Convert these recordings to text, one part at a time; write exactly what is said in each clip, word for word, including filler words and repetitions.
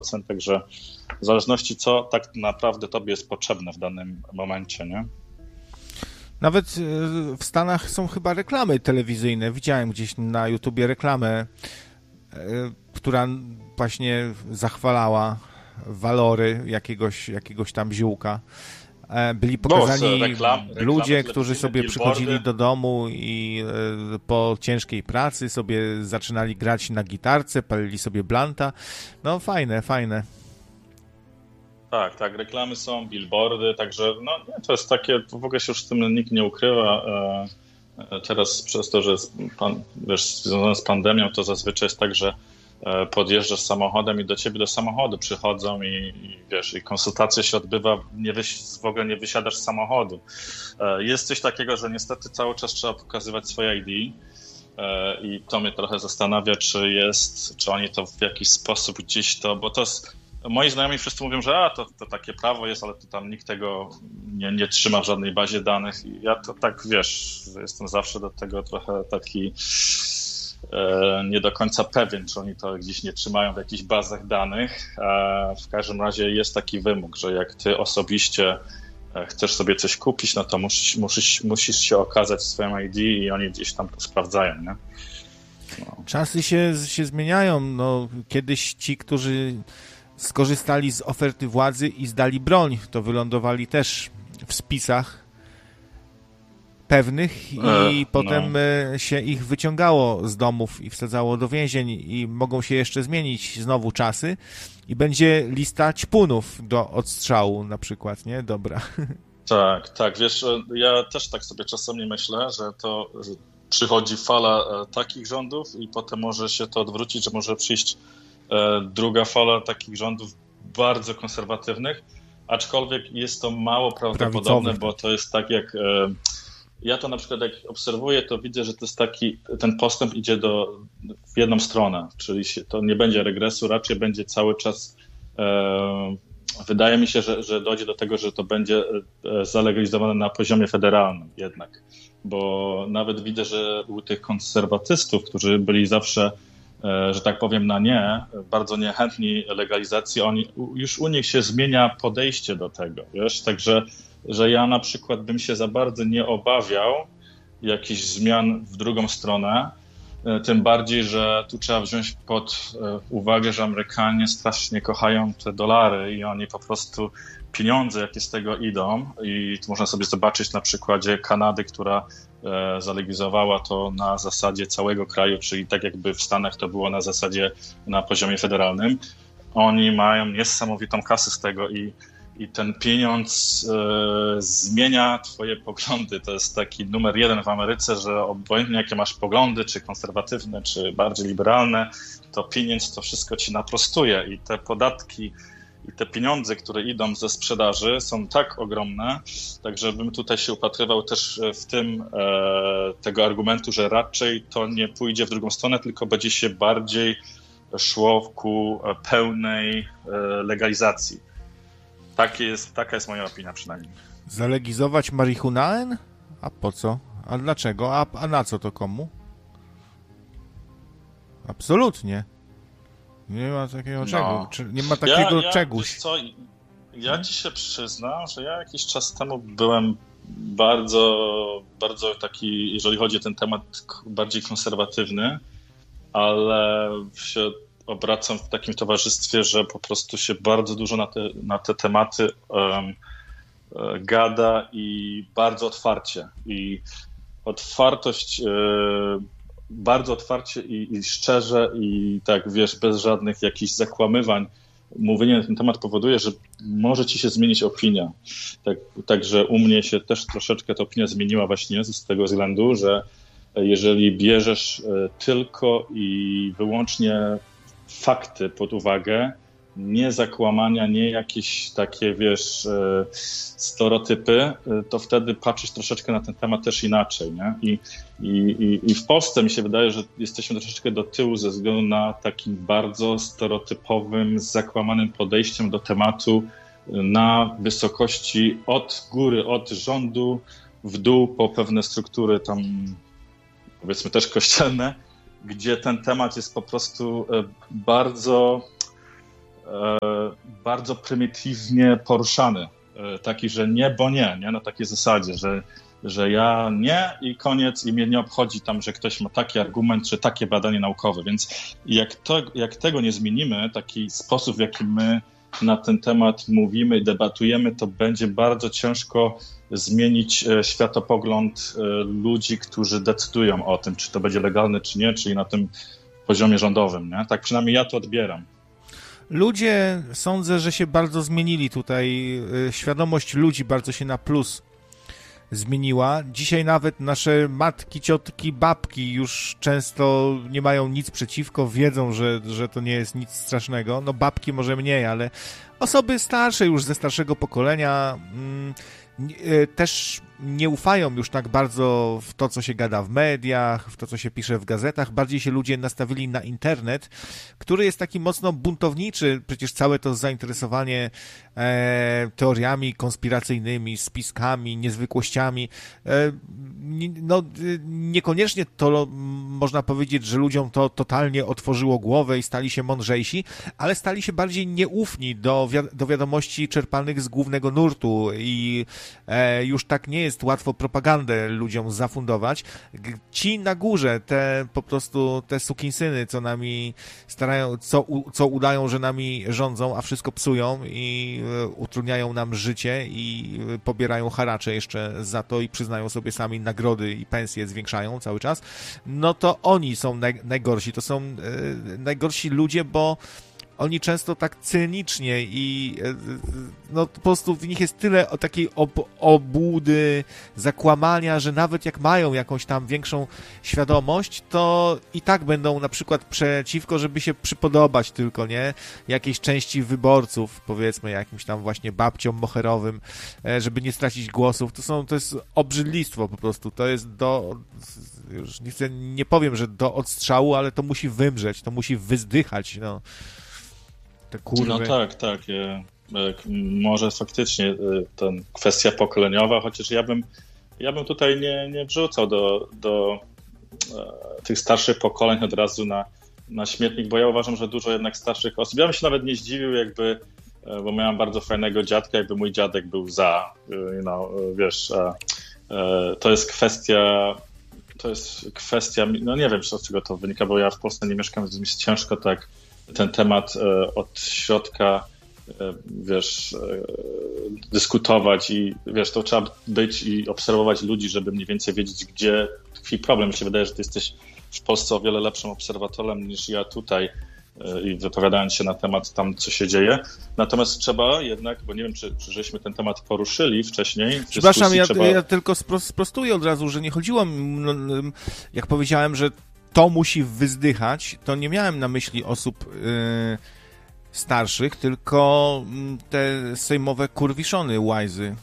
także w zależności co tak naprawdę tobie jest potrzebne w danym momencie, nie? Nawet w Stanach są chyba reklamy telewizyjne. Widziałem gdzieś na YouTubie reklamę, która właśnie zachwalała walory jakiegoś, jakiegoś tam ziółka. Byli pokazani no, reklam, ludzie, którzy sobie przychodzili do domu i po ciężkiej pracy sobie zaczynali grać na gitarce, palili sobie blanta. No fajne, fajne. Tak, tak, reklamy są, billboardy, także no nie, to jest takie, w ogóle się już z tym nikt nie ukrywa. Teraz przez to, że pan, wiesz, związane z pandemią, to zazwyczaj jest tak, że podjeżdżasz samochodem i do ciebie do samochodu przychodzą i, i wiesz, i konsultacja się odbywa, nie wysi- w ogóle nie wysiadasz z samochodu. Jest coś takiego, że niestety cały czas trzeba pokazywać swoje I D i to mnie trochę zastanawia, czy jest, czy oni to w jakiś sposób gdzieś to, bo to jest, moi znajomi wszyscy mówią, że a, to, to takie prawo jest, ale to tam nikt tego nie, nie trzyma w żadnej bazie danych i ja to tak, wiesz, jestem zawsze do tego trochę taki nie do końca pewien, czy oni to gdzieś nie trzymają w jakichś bazach danych. W każdym razie jest taki wymóg, że jak ty osobiście chcesz sobie coś kupić, no to musisz, musisz, musisz się okazać swoim I D i oni gdzieś tam to sprawdzają, nie? No. Czasy się, się zmieniają. No, kiedyś ci, którzy skorzystali z oferty władzy i zdali broń, to wylądowali też w spisach pewnych i e, potem no. się ich wyciągało z domów i wsadzało do więzień i mogą się jeszcze zmienić znowu czasy i będzie lista ćpunów do odstrzału na przykład, nie? Dobra. Tak, tak, wiesz, ja też tak sobie czasami myślę, że to że przychodzi fala takich rządów i potem może się to odwrócić, że może przyjść druga fala takich rządów bardzo konserwatywnych, aczkolwiek jest to mało prawdopodobne, bo to jest tak jak ja to na przykład jak obserwuję, to widzę, że to jest taki, ten postęp idzie do, w jedną stronę, czyli się, to nie będzie regresu, raczej będzie cały czas, e, wydaje mi się, że, że dojdzie do tego, że to będzie zalegalizowane na poziomie federalnym jednak, bo nawet widzę, że u tych konserwatystów, którzy byli zawsze, e, że tak powiem, na nie, bardzo niechętni legalizacji, oni, już u nich się zmienia podejście do tego, wiesz, także że ja na przykład bym się za bardzo nie obawiał jakichś zmian w drugą stronę, tym bardziej, że tu trzeba wziąć pod uwagę, że Amerykanie strasznie kochają te dolary i oni po prostu pieniądze, jakie z tego idą i to można sobie zobaczyć na przykładzie Kanady, która zalegalizowała to na zasadzie całego kraju, czyli tak jakby w Stanach to było na zasadzie na poziomie federalnym. Oni mają niesamowitą kasę z tego i I ten pieniądz e, zmienia twoje poglądy. To jest taki numer jeden w Ameryce, że obojętnie jakie masz poglądy, czy konserwatywne, czy bardziej liberalne, to pieniądz to wszystko ci naprostuje i te podatki i te pieniądze, które idą ze sprzedaży są tak ogromne, także bym tutaj się upatrywał też w tym e, tego argumentu, że raczej to nie pójdzie w drugą stronę, tylko będzie się bardziej szło ku pełnej e, legalizacji. Taki jest, taka jest moja opinia przynajmniej. Zalegizować marihuanę? A po co? A dlaczego? A, a na co to komu? Absolutnie. Nie ma takiego no. czego. Nie ma takiego ja, ja, czegoś. Co, ja ci się przyznam, że ja jakiś czas temu byłem bardzo, bardzo taki, jeżeli chodzi o ten temat, bardziej konserwatywny, ale się obracam w takim towarzystwie, że po prostu się bardzo dużo na te, na te tematy um, gada i bardzo otwarcie. I otwartość, e, bardzo otwarcie i, i szczerze i tak, wiesz, bez żadnych jakichś zakłamywań. Mówienie na ten temat powoduje, że może ci się zmienić opinia. Tak, także u mnie się też troszeczkę ta opinia zmieniła właśnie z tego względu, że jeżeli bierzesz tylko i wyłącznie fakty pod uwagę, nie zakłamania, nie jakieś takie, wiesz, stereotypy, to wtedy patrzysz troszeczkę na ten temat też inaczej, nie? I, i, i w Polsce mi się wydaje, że jesteśmy troszeczkę do tyłu ze względu na takim bardzo stereotypowym, zakłamanym podejściem do tematu na wysokości od góry, od rządu w dół po pewne struktury tam, powiedzmy też kościelne, gdzie ten temat jest po prostu bardzo bardzo prymitywnie poruszany. Taki, że nie, bo nie, nie? Na takiej zasadzie, że, że ja nie i koniec i mnie nie obchodzi tam, że ktoś ma taki argument, czy takie badanie naukowe. Więc jak, to, jak tego nie zmienimy, taki sposób, w jaki my na ten temat mówimy i debatujemy, to będzie bardzo ciężko zmienić światopogląd ludzi, którzy decydują o tym, czy to będzie legalne, czy nie, czyli na tym poziomie rządowym. Nie? Tak przynajmniej ja to odbieram. Ludzie, sądzę, że się bardzo zmienili tutaj. Świadomość ludzi bardzo się na plus zmieniła. Dzisiaj nawet nasze matki, ciotki, babki już często nie mają nic przeciwko, wiedzą, że, że to nie jest nic strasznego. No babki może mniej, ale osoby starsze już ze starszego pokolenia mm, też nie ufają już tak bardzo w to, co się gada w mediach, w to, co się pisze w gazetach. Bardziej się ludzie nastawili na internet, który jest taki mocno buntowniczy. Przecież całe to zainteresowanie e, teoriami konspiracyjnymi, spiskami, niezwykłościami. E, no, niekoniecznie to można powiedzieć, że ludziom to totalnie otworzyło głowę i stali się mądrzejsi, ale stali się bardziej nieufni do, wi- do wiadomości czerpanych z głównego nurtu i e, już tak nie jest łatwo propagandę ludziom zafundować. Ci na górze, te po prostu te sukinsyny, co nami starają, co, co udają, że nami rządzą, a wszystko psują i utrudniają nam życie i pobierają haracze jeszcze za to i przyznają sobie sami nagrody i pensje zwiększają cały czas, no to oni są naj, najgorsi. To są e, najgorsi ludzie, bo oni często tak cynicznie i no po prostu w nich jest tyle o takiej ob- obłudy, zakłamania, że nawet jak mają jakąś tam większą świadomość, to i tak będą na przykład przeciwko, żeby się przypodobać tylko, nie? Jakiejś części wyborców, powiedzmy jakimś tam właśnie babciom moherowym, żeby nie stracić głosów. To są, to jest obrzydlistwo po prostu. To jest do, już nie chcę, nie powiem, że do odstrzału, ale to musi wymrzeć, to musi wyzdychać, no. No tak, tak. Może faktycznie ten kwestia pokoleniowa, chociaż ja bym, ja bym tutaj nie, nie wrzucał do, do tych starszych pokoleń od razu na, na śmietnik, bo ja uważam, że dużo jednak starszych osób. Ja bym się nawet nie zdziwił, jakby, bo miałem bardzo fajnego dziadka, jakby mój dziadek był za, no, wiesz, to jest kwestia, to jest kwestia, no nie wiem, z czego to wynika, bo ja w Polsce nie mieszkam, więc mi jest ciężko tak ten temat od środka, wiesz, dyskutować i wiesz, to trzeba być i obserwować ludzi, żeby mniej więcej wiedzieć, gdzie tkwi problem. Mi się wydaje, że ty jesteś w Polsce o wiele lepszym obserwatorem niż ja tutaj i wypowiadając się na temat tam, co się dzieje. Natomiast trzeba jednak, bo nie wiem, czy, czy żeśmy ten temat poruszyli wcześniej. Przepraszam, ja, trzeba... ja tylko sprostuję od razu, że nie chodziło, jak powiedziałem, że to musi wyzdychać, to nie miałem na myśli osób yy, starszych, tylko te sejmowe kurwiszony łajzy.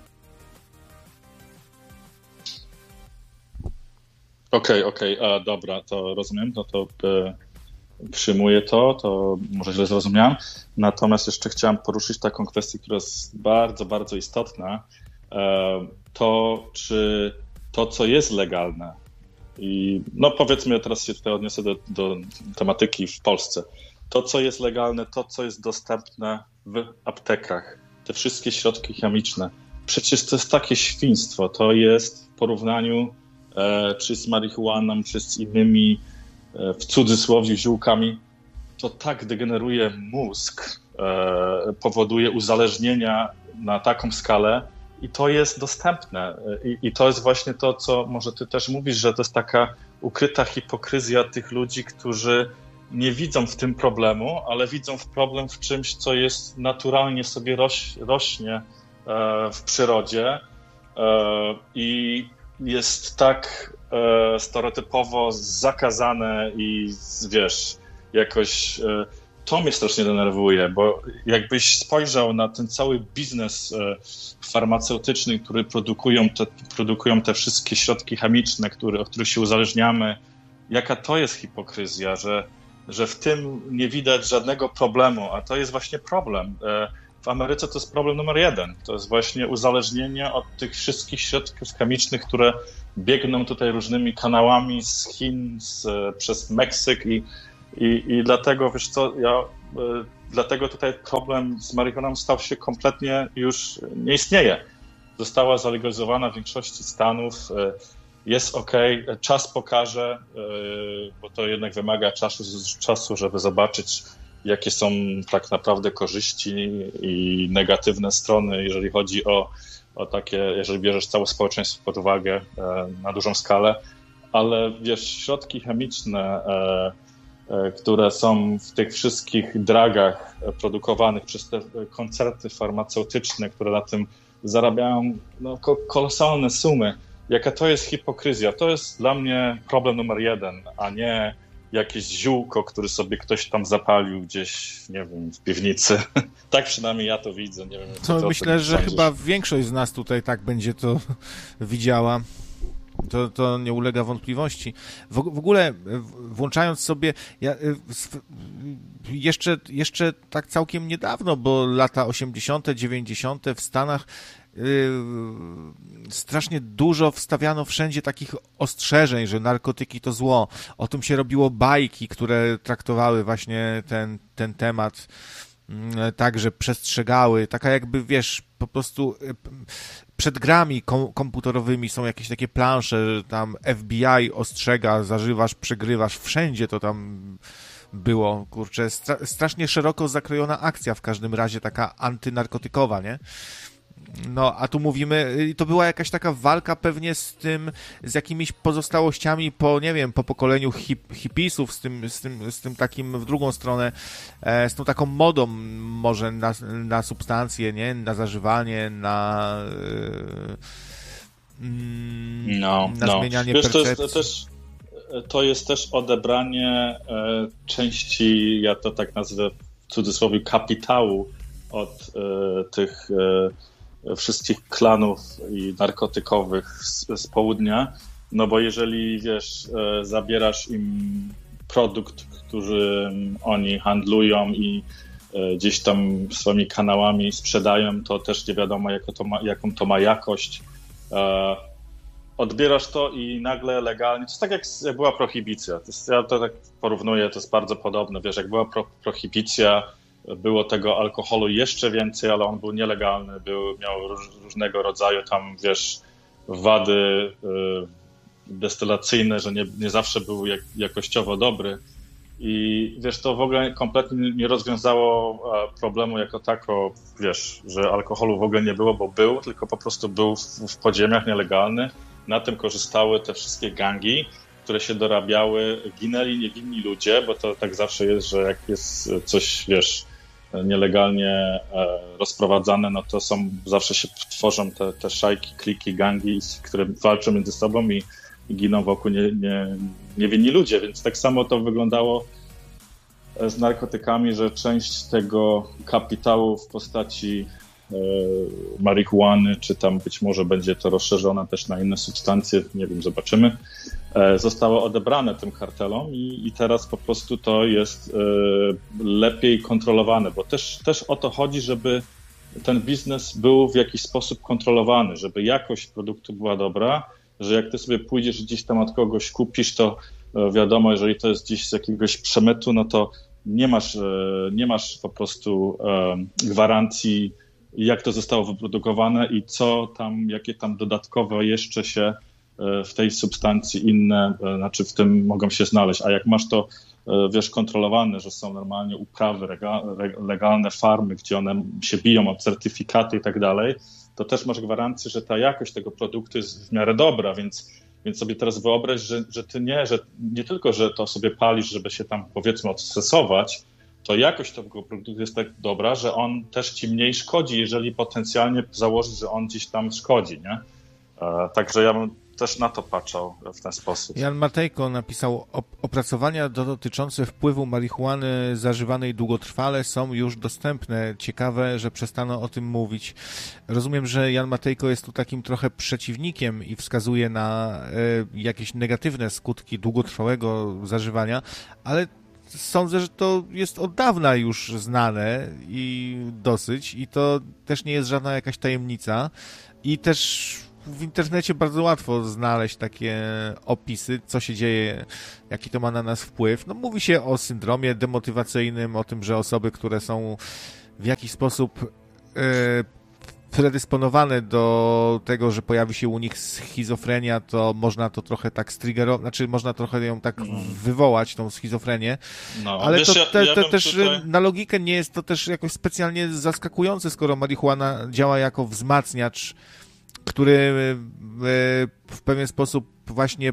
Okej, okay, okej, okay. A dobra, to rozumiem, no to e, przyjmuję to, to może źle zrozumiałem. Natomiast jeszcze chciałem poruszyć taką kwestię, która jest bardzo, bardzo istotna. E, to, czy to, co jest legalne, i no powiedzmy, teraz się tutaj odniosę do, do tematyki w Polsce. To, co jest legalne, to, co jest dostępne w aptekach, te wszystkie środki chemiczne, przecież to jest takie świństwo. To jest w porównaniu e, czy z marihuaną, czy z innymi, e, w cudzysłowie, ziółkami. To tak degeneruje mózg, e, powoduje uzależnienia na taką skalę, i to jest dostępne. I, I to jest właśnie to, co może ty też mówisz, że to jest taka ukryta hipokryzja tych ludzi, którzy nie widzą w tym problemu, ale widzą w problem w czymś, co jest naturalnie sobie roś, rośnie e, w przyrodzie e, i jest tak e, stereotypowo zakazane i wiesz, jakoś... E, To mnie strasznie denerwuje, bo jakbyś spojrzał na ten cały biznes farmaceutyczny, który produkują te, produkują te wszystkie środki chemiczne, które, od których się uzależniamy, jaka to jest hipokryzja, że, że w tym nie widać żadnego problemu, a to jest właśnie problem. W Ameryce to jest problem numer jeden. To jest właśnie uzależnienie od tych wszystkich środków chemicznych, które biegną tutaj różnymi kanałami z Chin, z, przez Meksyk i I, I dlatego, wiesz co, ja dlatego tutaj problem z marihuaną stał się kompletnie już nie istnieje. Została zalegalizowana w większości stanów, jest ok, czas pokaże, bo to jednak wymaga czasu, czasu, żeby zobaczyć, jakie są tak naprawdę korzyści i negatywne strony, jeżeli chodzi o, o takie, jeżeli bierzesz całe społeczeństwo pod uwagę na dużą skalę, ale wiesz, środki chemiczne, które są w tych wszystkich dragach produkowanych przez te koncerny farmaceutyczne, które na tym zarabiają no, kolosalne sumy. Jaka to jest hipokryzja? To jest dla mnie problem numer jeden, a nie jakieś ziółko, które sobie ktoś tam zapalił gdzieś, nie wiem, w piwnicy. Tak przynajmniej ja to widzę. Nie wiem, to myślę, że sądzisz. Chyba większość z nas tutaj tak będzie to widziała. To, to nie ulega wątpliwości. W, w ogóle włączając sobie, ja, jeszcze, jeszcze tak całkiem niedawno, bo lata osiemdziesiąte, dziewięćdziesiąte w Stanach yy, strasznie dużo wstawiano wszędzie takich ostrzeżeń, że narkotyki to zło. O tym się robiło bajki, które traktowały właśnie ten, ten temat. Także przestrzegały, taka jakby, wiesz, po prostu przed grami kom- komputerowymi są jakieś takie plansze, że tam F B I ostrzega, zażywasz, przegrywasz, wszędzie to tam było, kurczę, stra- strasznie szeroko zakrojona akcja w każdym razie, taka antynarkotykowa, nie? No, a tu mówimy, to była jakaś taka walka pewnie z tym, z jakimiś pozostałościami po, nie wiem, po pokoleniu hip, hipisów, z tym, z tym, z tym takim w drugą stronę, z tą taką modą może na, na substancje, nie, na zażywanie, na, no, na no. zmienianie Wiesz, percepcji. To jest też, to jest też odebranie e, części, ja to tak nazwę w cudzysłowie, kapitału od e, tych e, wszystkich klanów i narkotykowych z, z południa, no bo jeżeli, wiesz, e, zabierasz im produkt, który oni handlują i e, gdzieś tam swoimi kanałami sprzedają, to też nie wiadomo, jako to ma, jaką to ma jakość. E, odbierasz to i nagle legalnie, to jest tak jak, jak była prohibicja, to jest, ja to tak porównuję, to jest bardzo podobne, wiesz, jak była pro, prohibicja, było tego alkoholu jeszcze więcej, ale on był nielegalny, był, miał róż, różnego rodzaju tam, wiesz, wady y, destylacyjne, że nie, nie zawsze był jak, jakościowo dobry i wiesz, to w ogóle kompletnie nie rozwiązało problemu jako tako, wiesz, że alkoholu w ogóle nie było, bo był, tylko po prostu był w, w podziemiach nielegalny, na tym korzystały te wszystkie gangi, które się dorabiały, ginęli niewinni ludzie, bo to tak zawsze jest, że jak jest coś, wiesz, nielegalnie rozprowadzane, no to są, zawsze się tworzą te, te szajki, kliki, gangi, które walczą między sobą i, i giną wokół nie, nie, niewinni ludzie, więc tak samo to wyglądało z narkotykami, że część tego kapitału w postaci e, marihuany, czy tam być może będzie to rozszerzone też na inne substancje, nie wiem, zobaczymy, e, zostało odebrane tym kartelom i, i teraz po prostu to jest e, lepiej kontrolowane, bo też, też o to chodzi, żeby ten biznes był w jakiś sposób kontrolowany, żeby jakość produktu była dobra, że jak ty sobie pójdziesz gdzieś tam od kogoś kupisz, to e, wiadomo, jeżeli to jest gdzieś z jakiegoś przemytu, no to nie masz, e, nie masz po prostu e, gwarancji, jak to zostało wyprodukowane i co tam, jakie tam dodatkowo jeszcze się w tej substancji inne, znaczy w tym mogą się znaleźć. A jak masz to, wiesz, kontrolowane, że są normalnie uprawy, legalne farmy, gdzie one się biją o certyfikaty i tak dalej, to też masz gwarancję, że ta jakość tego produktu jest w miarę dobra, więc, więc sobie teraz wyobraź, że, że ty nie, że nie tylko, że to sobie palisz, żeby się tam, powiedzmy, odstresować, to jakość tego produktu jest tak dobra, że on też ci mniej szkodzi, jeżeli potencjalnie założysz, że on gdzieś tam szkodzi, nie? E, także ja bym też na to patrzał w ten sposób. Jan Matejko napisał, opracowania dotyczące wpływu marihuany zażywanej długotrwale są już dostępne. Ciekawe, że przestano o tym mówić. Rozumiem, że Jan Matejko jest tu takim trochę przeciwnikiem i wskazuje na y, jakieś negatywne skutki długotrwałego zażywania, ale sądzę, że to jest od dawna już znane i dosyć i to też nie jest żadna jakaś tajemnica i też w internecie bardzo łatwo znaleźć takie opisy, co się dzieje, jaki to ma na nas wpływ. No mówi się o syndromie demotywacyjnym, o tym, że osoby, które są w jakiś sposób e, predysponowane do tego, że pojawi się u nich schizofrenia, to można to trochę tak striggerować, znaczy można trochę ją tak mm. wywołać, tą schizofrenię, no, ale wiesz, to te, ja, te, ja też tutaj... na logikę nie jest to też jakoś specjalnie zaskakujące, skoro marihuana działa jako wzmacniacz, który w pewien sposób właśnie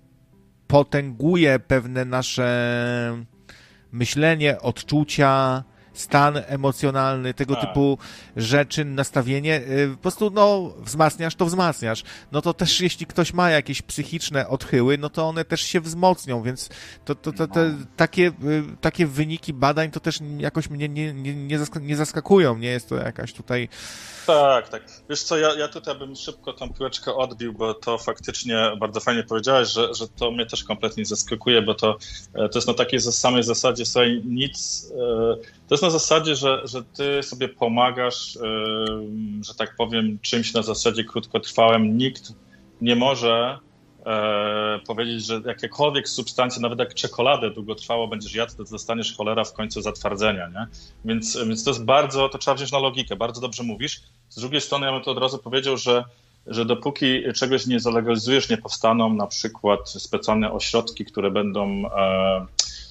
potęguje pewne nasze myślenie, odczucia, stan emocjonalny, tego tak. typu rzeczy, nastawienie, po prostu no wzmacniasz, to wzmacniasz. No to też jeśli ktoś ma jakieś psychiczne odchyły, no to one też się wzmocnią, więc to, to, to, to takie, takie wyniki badań to też jakoś mnie nie, nie, nie, zask- nie zaskakują, nie jest to jakaś tutaj... Tak, tak. Wiesz co, ja, ja tutaj bym szybko tą piłeczkę odbił, bo to faktycznie bardzo fajnie powiedziałeś, że, że to mnie też kompletnie nie zaskakuje, bo to, to jest na takiej samej zasadzie, słuchaj, nic, to jest na zasadzie, że, że ty sobie pomagasz, że tak powiem, czymś na zasadzie krótkotrwałym. Nikt nie może e, powiedzieć, że jakiekolwiek substancje, nawet jak czekoladę długotrwało będziesz jadł, to dostaniesz cholera w końcu zatwardzenia, nie? Więc, więc to jest bardzo, to trzeba wziąć na logikę, bardzo dobrze mówisz. Z drugiej strony ja bym to od razu powiedział, że, że dopóki czegoś nie zalegalizujesz, nie powstaną na przykład specjalne ośrodki, które będą e,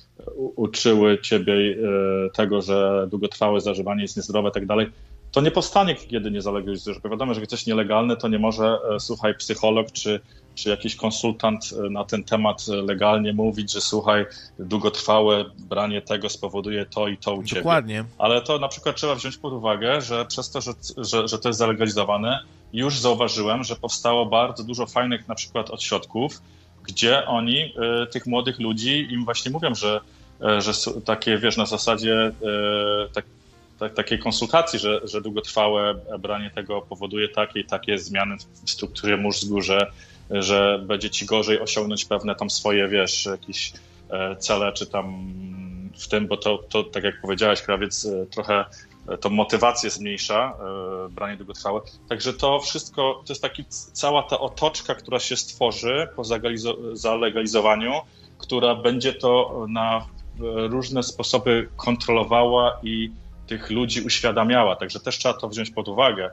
uczyły ciebie e, tego, że długotrwałe zażywanie jest niezdrowe i tak dalej, to nie powstanie, kiedy nie zalegalizujesz. Bo wiadomo, że jak coś nielegalne, to nie może, e, słuchaj, psycholog czy, czy jakiś konsultant na ten temat legalnie mówić, że słuchaj, długotrwałe branie tego spowoduje to i to u ciebie. Dokładnie. Ale to na przykład trzeba wziąć pod uwagę, że przez to, że, że, że to jest zalegalizowane, już zauważyłem, że powstało bardzo dużo fajnych na przykład ośrodków, gdzie oni y, tych młodych ludzi im właśnie mówią, że, y, że takie, wiesz, na zasadzie y, tak, tak, takiej konsultacji, że, że długotrwałe branie tego powoduje takie i takie zmiany w strukturze mózgu, że, że będzie ci gorzej osiągnąć pewne tam swoje, wiesz, jakieś cele, czy tam w tym, bo to, to tak jak powiedziałeś, krawiec, trochę tą motywację zmniejsza, branie długotrwałe. Także to wszystko, to jest taki cała ta otoczka, która się stworzy po zalegalizowaniu, która będzie to na różne sposoby kontrolowała i tych ludzi uświadamiała. Także też trzeba to wziąć pod uwagę.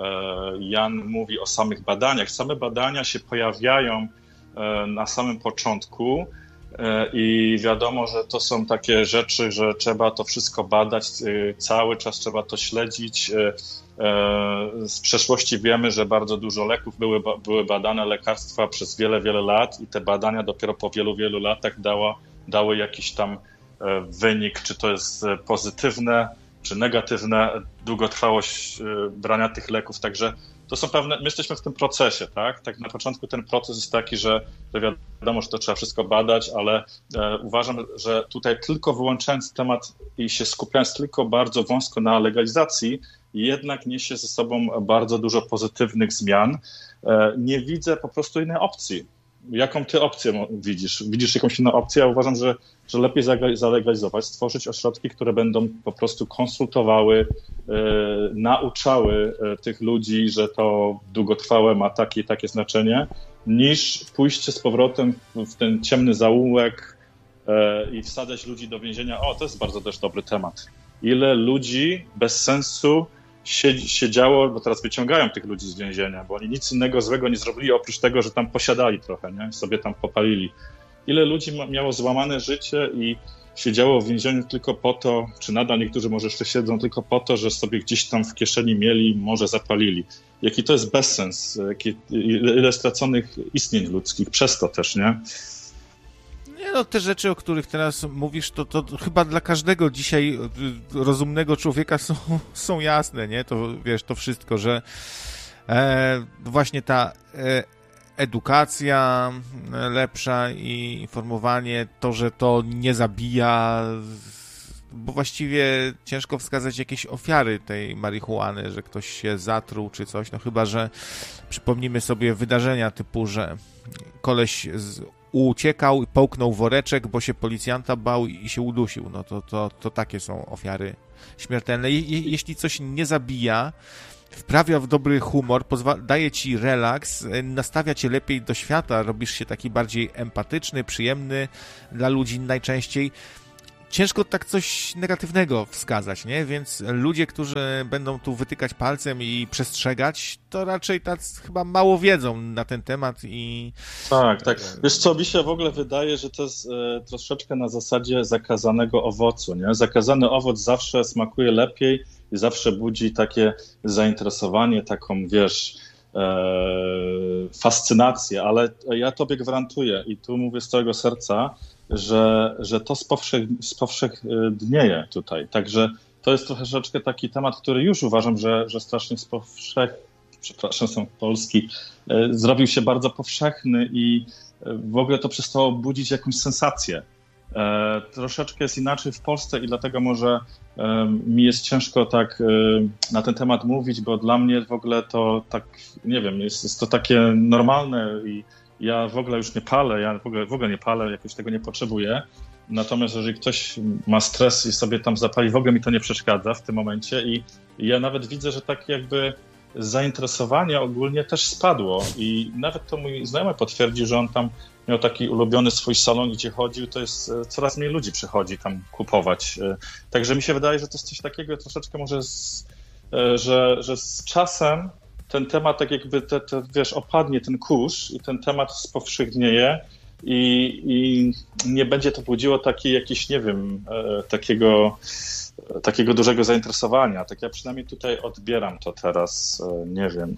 Jan mówi o samych badaniach. Same badania się pojawiają na samym początku i wiadomo, że to są takie rzeczy, że trzeba to wszystko badać, cały czas trzeba to śledzić. Z przeszłości wiemy, że bardzo dużo leków były, były badane, lekarstwa przez wiele, wiele lat i te badania dopiero po wielu, wielu latach dała, dały jakiś tam wynik, czy to jest pozytywne, czy negatywne, długotrwałość brania tych leków. Także to są pewne, my jesteśmy w tym procesie, tak? Tak na początku ten proces jest taki, że, że wiadomo, że to trzeba wszystko badać, ale e, uważam, że tutaj tylko wyłączając temat i się skupiając tylko bardzo wąsko na legalizacji, jednak niesie ze sobą bardzo dużo pozytywnych zmian. E, nie widzę po prostu innej opcji. Jaką ty opcję widzisz? Widzisz jakąś inną opcję? Ja uważam, że, że lepiej zalegalizować, stworzyć ośrodki, które będą po prostu konsultowały, e, nauczały e, tych ludzi, że to długotrwałe ma takie i takie znaczenie, niż pójście z powrotem w ten ciemny zaułek e, i wsadzać ludzi do więzienia. O, to jest bardzo też dobry temat. Ile ludzi bez sensu siedziało, bo teraz wyciągają tych ludzi z więzienia, bo oni nic innego złego nie zrobili, oprócz tego, że tam posiadali trochę, nie? Sobie tam popalili. Ile ludzi miało złamane życie i siedziało w więzieniu tylko po to, czy nadal niektórzy może jeszcze siedzą tylko po to, że sobie gdzieś tam w kieszeni mieli, może zapalili. Jaki to jest bezsens, jakie, ile straconych istnień ludzkich przez to też, nie? Nie no, te rzeczy, o których teraz mówisz, to, to chyba dla każdego dzisiaj rozumnego człowieka są, są jasne, nie? To wiesz, to wszystko, że e, właśnie ta e, edukacja lepsza i informowanie, to, że to nie zabija, bo właściwie ciężko wskazać jakieś ofiary tej marihuany, że ktoś się zatruł czy coś, no chyba, że przypomnimy sobie wydarzenia typu, że koleś z uciekał i połknął woreczek, bo się policjanta bał i się udusił. No to, to, to takie są ofiary śmiertelne. Je, jeśli coś nie zabija, wprawia w dobry humor, pozwa- daje ci relaks, nastawia cię lepiej do świata, robisz się taki bardziej empatyczny, przyjemny dla ludzi najczęściej. Ciężko tak coś negatywnego wskazać, nie? Więc ludzie, którzy będą tu wytykać palcem i przestrzegać, to raczej tak chyba mało wiedzą na ten temat i... Tak, tak. Wiesz co, mi się w ogóle wydaje, że to jest e, troszeczkę na zasadzie zakazanego owocu, nie? Zakazany owoc zawsze smakuje lepiej i zawsze budzi takie zainteresowanie, taką, wiesz, e, fascynację, ale ja tobie gwarantuję i tu mówię z całego serca, że, że to spowszech, spowszechnieje tutaj. Także to jest troszeczkę taki temat, który już uważam, że, że strasznie spowszech, przepraszam, są Polski, zrobił się bardzo powszechny i w ogóle to przestało budzić jakąś sensację. E, troszeczkę jest inaczej w Polsce i dlatego może e, mi jest ciężko tak e, na ten temat mówić, bo dla mnie w ogóle to tak, nie wiem, jest, jest to takie normalne i ja w ogóle już nie palę, ja w ogóle, w ogóle nie palę, jakoś tego nie potrzebuję. Natomiast jeżeli ktoś ma stres i sobie tam zapali, w ogóle mi to nie przeszkadza w tym momencie i ja nawet widzę, że tak jakby zainteresowanie ogólnie też spadło i nawet to mój znajomy potwierdził, że on tam miał taki ulubiony swój salon, gdzie chodził, to jest coraz mniej ludzi przychodzi tam kupować. Także mi się wydaje, że to jest coś takiego troszeczkę może, z, że, że z czasem ten temat tak jakby, te, te, wiesz, opadnie ten kurz i ten temat spowszechnieje i, i nie będzie to budziło takiej jakiś, nie wiem, e, takiego, e, takiego dużego zainteresowania. Tak ja przynajmniej tutaj odbieram to teraz, e, nie wiem.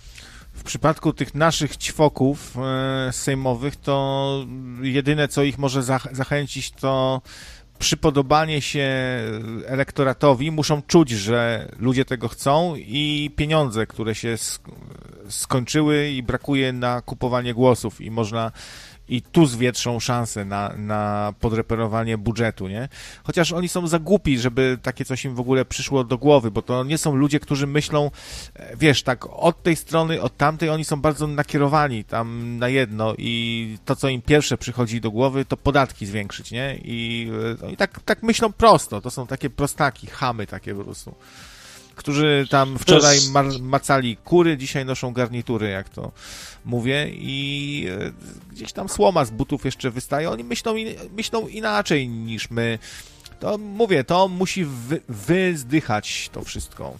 W przypadku tych naszych ćwoków e, sejmowych, to jedyne, co ich może zach- zachęcić, to przypodobanie się elektoratowi, muszą czuć, że ludzie tego chcą i pieniądze, które się sk- skończyły i brakuje na kupowanie głosów i można i tu zwietrzą szansę na, na podreperowanie budżetu, nie? Chociaż oni są za głupi, żeby takie coś im w ogóle przyszło do głowy, bo to nie są ludzie, którzy myślą, wiesz, tak od tej strony, od tamtej, oni są bardzo nakierowani tam na jedno i to, co im pierwsze przychodzi do głowy, to podatki zwiększyć, nie? I oni tak, tak myślą prosto, to są takie prostaki, chamy takie po prostu, którzy tam wczoraj mar- macali kury, dzisiaj noszą garnitury, jak to mówię, i gdzieś tam słoma z butów jeszcze wystaje. Oni myślą, in- myślą inaczej niż my. To mówię, to musi wy- wyzdychać to wszystko.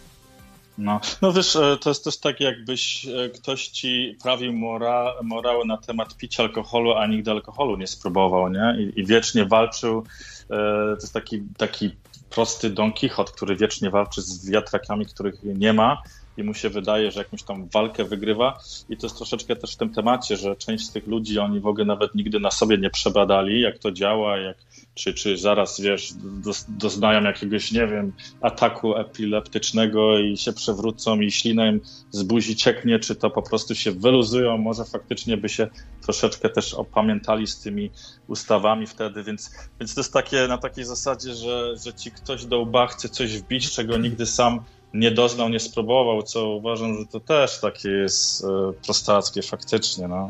No, no wiesz, to jest też tak, jakbyś ktoś ci prawił mora, morały na temat picia alkoholu, a nigdy alkoholu nie spróbował, nie? I, i wiecznie walczył. To jest taki, taki prosty Don Quixote, który wiecznie walczy z wiatrakami, których nie ma i mu się wydaje, że jakąś tam walkę wygrywa. I to jest troszeczkę też w tym temacie, że część z tych ludzi, oni w ogóle nawet nigdy na sobie nie przebadali, jak to działa, jak, czy, czy zaraz, wiesz, doznają jakiegoś, nie wiem, ataku epileptycznego i się przewrócą i ślina im z buzi cieknie, czy to po prostu się wyluzują, może faktycznie by się troszeczkę też opamiętali z tymi ustawami wtedy, więc, więc to jest takie na takiej zasadzie, że, że ci ktoś do łba chce coś wbić, czego nigdy sam nie doznał, nie spróbował, co uważam, że to też takie jest e, prostackie faktycznie, no.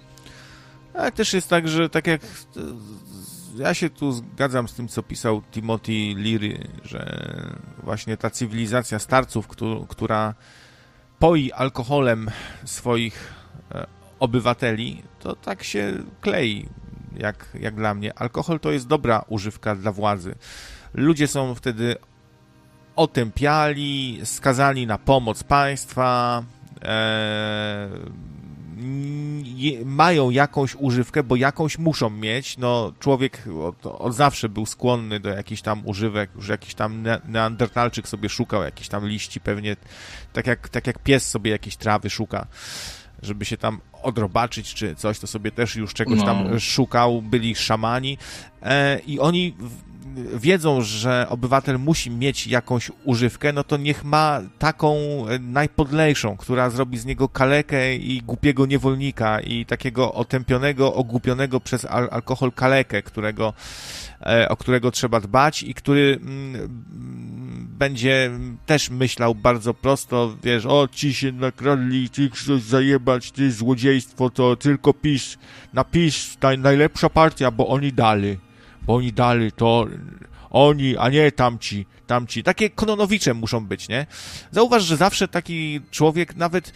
Ale też jest tak, że tak jak ja się tu zgadzam z tym, co pisał Timothy Leary, że właśnie ta cywilizacja starców, która poi alkoholem swoich obywateli, to tak się klei, jak, jak dla mnie. Alkohol to jest dobra używka dla władzy. Ludzie są wtedy otępiali, skazani na pomoc państwa, e, je, mają jakąś używkę, bo jakąś muszą mieć. No, człowiek od, od zawsze był skłonny do jakichś tam używek, już jakiś tam ne, neandertalczyk sobie szukał jakichś tam liści, pewnie tak jak, tak jak pies sobie jakieś trawy szuka, żeby się tam odrobaczyć czy coś, to sobie też już czegoś no. tam szukał, byli szamani e, i oni w, wiedzą, że obywatel musi mieć jakąś używkę, no to niech ma taką najpodlejszą, która zrobi z niego kalekę i głupiego niewolnika i takiego otępionego, ogłupionego przez al- alkohol kalekę, którego, e, o którego trzeba dbać i który mm, będzie też myślał bardzo prosto, wiesz, o, ci się nakradli, ci chcesz zajebać, ty złodziejstwo, to tylko pisz, napisz, naj, najlepsza partia, bo oni dali. Bo oni dali, to oni, a nie tamci, tamci. Takie kononowicze muszą być, nie? Zauważ, że zawsze taki człowiek, nawet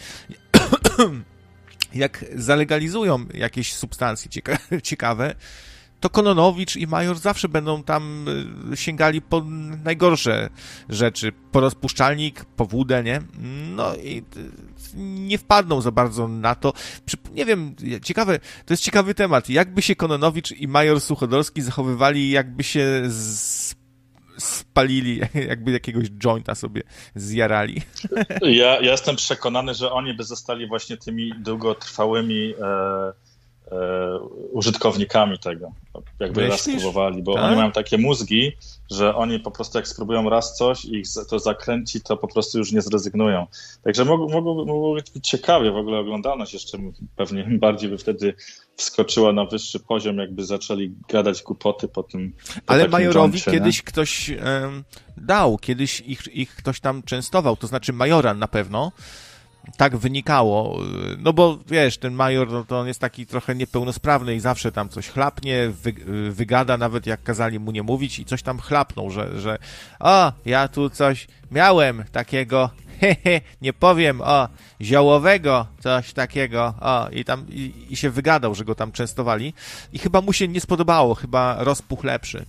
jak zalegalizują jakieś substancje cieka- ciekawe, to Kononowicz i Major zawsze będą tam sięgali po najgorsze rzeczy. Po rozpuszczalnik, po wódę, nie? No i nie wpadną za bardzo na to. Nie wiem, ciekawe, to jest ciekawy temat. Jakby się Kononowicz i Major Suchodolski zachowywali, jakby się z... spalili, jakby jakiegoś jointa sobie zjarali. Ja, ja jestem przekonany, że oni by zostali właśnie tymi długotrwałymi e... użytkownikami tego, jakby Myślisz? raz spróbowali, bo tak? Oni mają takie mózgi, że oni po prostu jak spróbują raz coś i ich to zakręci, to po prostu już nie zrezygnują. Także mogło, mogło, mogło być ciekawie, w ogóle oglądalność jeszcze pewnie bardziej by wtedy wskoczyła na wyższy poziom, jakby zaczęli gadać głupoty po tym po Ale Majorowi dżoncie, kiedyś nie? ktoś um, dał, kiedyś ich, ich ktoś tam częstował, to znaczy Majora na pewno. Tak wynikało, no bo wiesz, ten Major, no to on jest taki trochę niepełnosprawny i zawsze tam coś chlapnie, wy, wygada, nawet jak kazali mu nie mówić i coś tam chlapnął, że, że o, ja tu coś miałem takiego, hehe, nie powiem, o, ziołowego, coś takiego, o, i tam, i, i się wygadał, że go tam częstowali i chyba mu się nie spodobało, chyba rozpuch lepszy.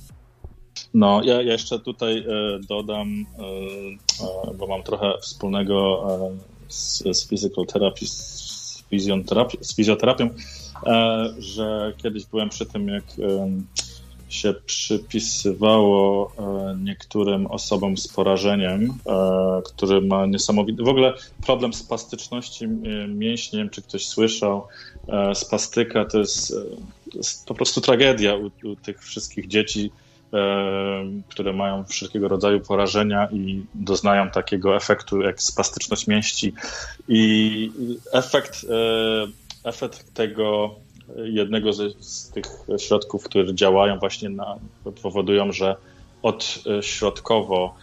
No, ja jeszcze tutaj e, dodam, e, e, bo mam trochę wspólnego e, z, z physical therapy, z, fizjoterapi- z fizjoterapią, e, że kiedyś byłem przy tym, jak e, się przypisywało e, niektórym osobom z porażeniem, e, który ma niesamowity... W ogóle problem spastyczności mięśni, nie wiem, czy ktoś słyszał, e, spastyka to jest, to jest po prostu tragedia u, u tych wszystkich dzieci, które mają wszelkiego rodzaju porażenia i doznają takiego efektu jak spastyczność mięśni. I efekt, efekt tego jednego z, z tych środków, które działają właśnie na, powodują, że odśrodkowo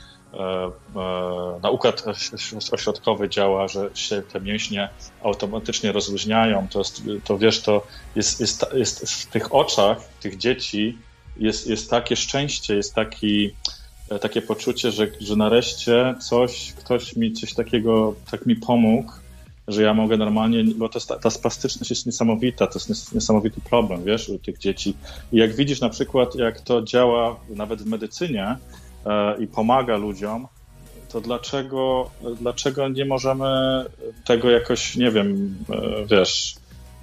na układ ośrodkowy działa, że się te mięśnie automatycznie rozluźniają. To, jest, to wiesz, to jest, jest, jest w tych oczach tych dzieci Jest, jest takie szczęście, jest taki, takie poczucie, że, że nareszcie coś, ktoś mi coś takiego, tak mi pomógł, że ja mogę normalnie, bo to jest, ta, ta spastyczność jest niesamowita, to jest niesamowity problem, wiesz, u tych dzieci. I jak widzisz na przykład, jak to działa nawet w medycynie e, i pomaga ludziom, to dlaczego, dlaczego nie możemy tego jakoś, nie wiem, e, wiesz,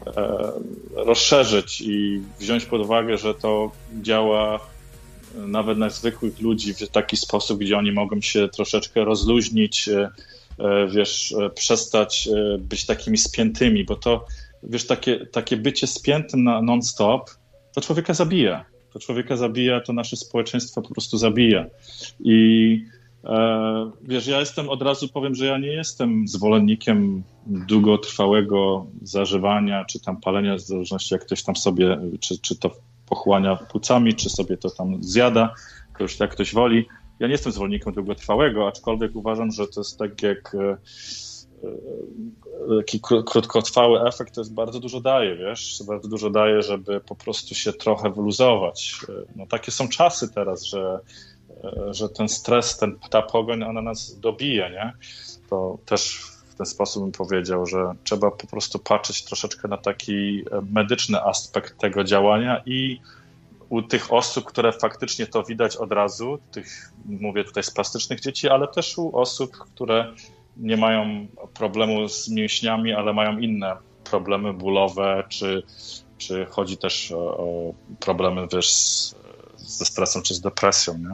rozszerzyć i wziąć pod uwagę, że to działa nawet na zwykłych ludzi w taki sposób, gdzie oni mogą się troszeczkę rozluźnić, wiesz, przestać być takimi spiętymi, bo to, wiesz, takie, takie bycie spiętym na non-stop, to człowieka zabija. To człowieka zabija, to nasze społeczeństwo po prostu zabija. I wiesz, ja jestem, od razu powiem, że ja nie jestem zwolennikiem długotrwałego zażywania, czy tam palenia, w zależności jak ktoś tam sobie, czy, czy to pochłania płucami, czy sobie to tam zjada, to już jak ktoś woli. Ja nie jestem zwolennikiem długotrwałego, aczkolwiek uważam, że to jest tak jak taki krótkotrwały efekt, to jest bardzo dużo daje, wiesz, bardzo dużo daje, żeby po prostu się trochę wyluzować. No takie są czasy teraz, że że ten stres, ten, ta pogoń, ona nas dobije, nie? To też w ten sposób bym powiedział, że trzeba po prostu patrzeć troszeczkę na taki medyczny aspekt tego działania i u tych osób, które faktycznie to widać od razu, tych, mówię tutaj z plastycznych dzieci, ale też u osób, które nie mają problemu z mięśniami, ale mają inne problemy bólowe, czy, czy chodzi też o, o problemy, wiesz, z, ze stresem czy z depresją, nie?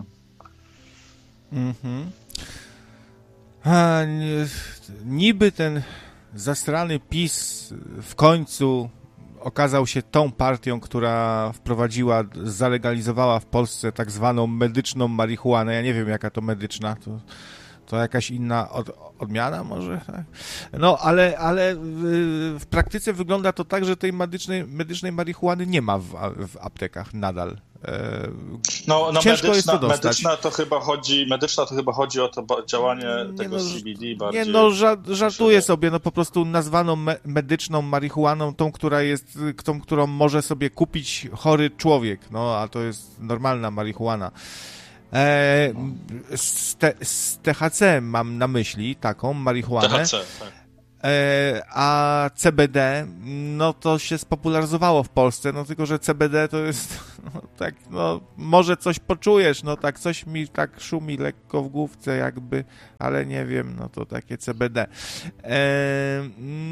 Mhm. A, nie, niby ten zastrany PiS w końcu okazał się tą partią, która wprowadziła, zalegalizowała w Polsce tak zwaną medyczną marihuanę. Ja nie wiem, jaka to medyczna, to, to jakaś inna od, odmiana może? Tak? No, ale, ale w, w praktyce wygląda to tak, że tej medycznej, medycznej marihuany nie ma w, w aptekach nadal. No, no ciężko medyczna, jest to dostać. Medyczna to chyba chodzi, medyczna to chyba chodzi o to działanie nie tego no, C B D bardziej. Nie, no żartuję sobie, no po prostu nazwano me- medyczną marihuaną tą, która jest, tą, którą może sobie kupić chory człowiek, no a to jest normalna marihuana. E, z, te, z T H C mam na myśli taką marihuanę. T H C, tak. A C B D, no to się spopularyzowało w Polsce, no tylko, że C B D to jest, no tak, no może coś poczujesz, no tak, coś mi tak szumi lekko w główce jakby, ale nie wiem, no to takie C B D. E,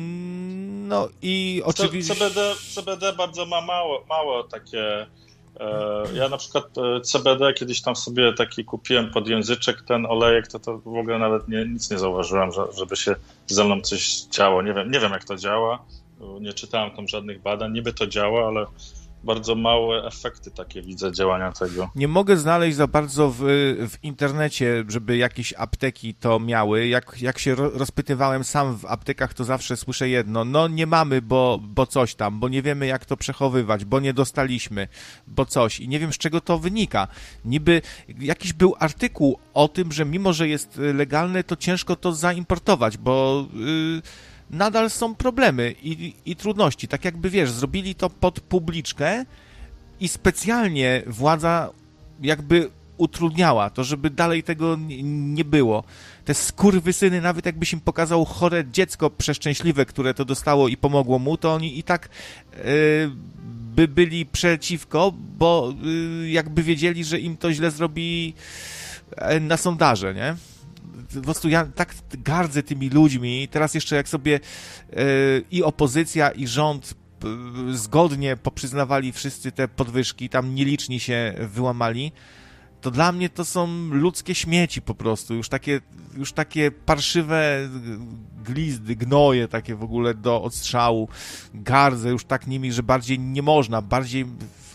no i oczywiście... C B D, C B D bardzo ma mało, mało takie... Ja na przykład C B D kiedyś tam sobie taki kupiłem pod języczek, ten olejek, to, to w ogóle nawet nie, nic nie zauważyłem, że, żeby się ze mną coś działo. Nie wiem, nie wiem jak to działa, nie czytałem tam żadnych badań, niby to działa, ale bardzo małe efekty takie widzę działania tego. Nie mogę znaleźć za bardzo w, w internecie, żeby jakieś apteki to miały. Jak, jak się ro, rozpytywałem sam w aptekach, to zawsze słyszę jedno. No nie mamy, bo, bo coś tam, bo nie wiemy jak to przechowywać, bo nie dostaliśmy, bo coś. I nie wiem z czego to wynika. Niby jakiś był artykuł o tym, że mimo, że jest legalne, to ciężko to zaimportować, bo... Yy, nadal są problemy i, i trudności. Tak jakby, wiesz, zrobili to pod publiczkę i specjalnie władza jakby utrudniała to, żeby dalej tego nie, nie było. Te skurwysyny, nawet jakbyś im pokazał chore dziecko przeszczęśliwe, które to dostało i pomogło mu, to oni i tak yy, by byli przeciwko, bo yy, jakby wiedzieli, że im to źle zrobi yy, na sondaże, nie? Po prostu ja tak gardzę tymi ludźmi. Teraz jeszcze jak sobie yy, i opozycja, i rząd yy, zgodnie poprzyznawali wszyscy te podwyżki, tam nieliczni się wyłamali, to dla mnie to są ludzkie śmieci po prostu. Już takie, już takie parszywe glizdy, gnoje takie w ogóle do odstrzału. Gardzę już tak nimi, że bardziej nie można, bardziej...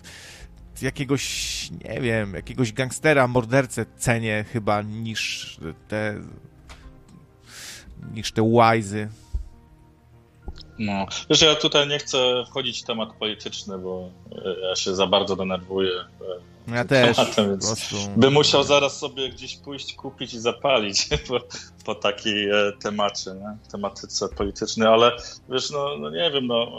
jakiegoś, nie wiem, jakiegoś gangstera, mordercę cenię chyba niż te niż te łajzy. No, wiesz, ja tutaj nie chcę wchodzić w temat polityczny, bo ja się za bardzo denerwuję ja też, tematem, więc prostu... bym musiał zaraz sobie gdzieś pójść, kupić i zapalić po, po takiej temacie, nie? Tematyce politycznej, ale wiesz, no, no nie wiem, no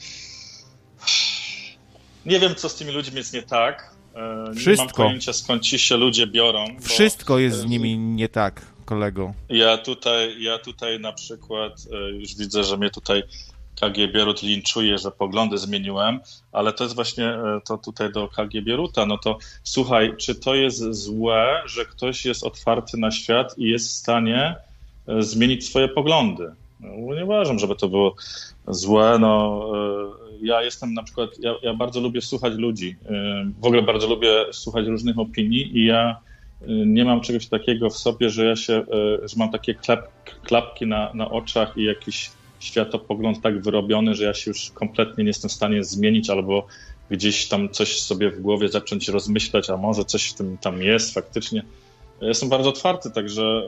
nie wiem, co z tymi ludźmi jest nie tak. Wszystko. Nie mam pojęcia, skąd ci się ludzie biorą. Wszystko bo... jest z nimi nie tak, kolego. Ja tutaj, ja tutaj na przykład już widzę, że mnie tutaj K G Bierut linczuje, że poglądy zmieniłem, ale to jest właśnie to tutaj do K G Bieruta. No to słuchaj, czy to jest złe, że ktoś jest otwarty na świat i jest w stanie zmienić swoje poglądy? No, nie uważam, żeby to było złe. No, ja jestem na przykład, ja, ja bardzo lubię słuchać ludzi. W ogóle bardzo lubię słuchać różnych opinii i ja nie mam czegoś takiego w sobie, że ja się, że mam takie klep, klapki na, na oczach i jakiś światopogląd tak wyrobiony, że ja się już kompletnie nie jestem w stanie zmienić albo gdzieś tam coś sobie w głowie zacząć rozmyślać, a może coś w tym tam jest faktycznie. Ja jestem bardzo otwarty, także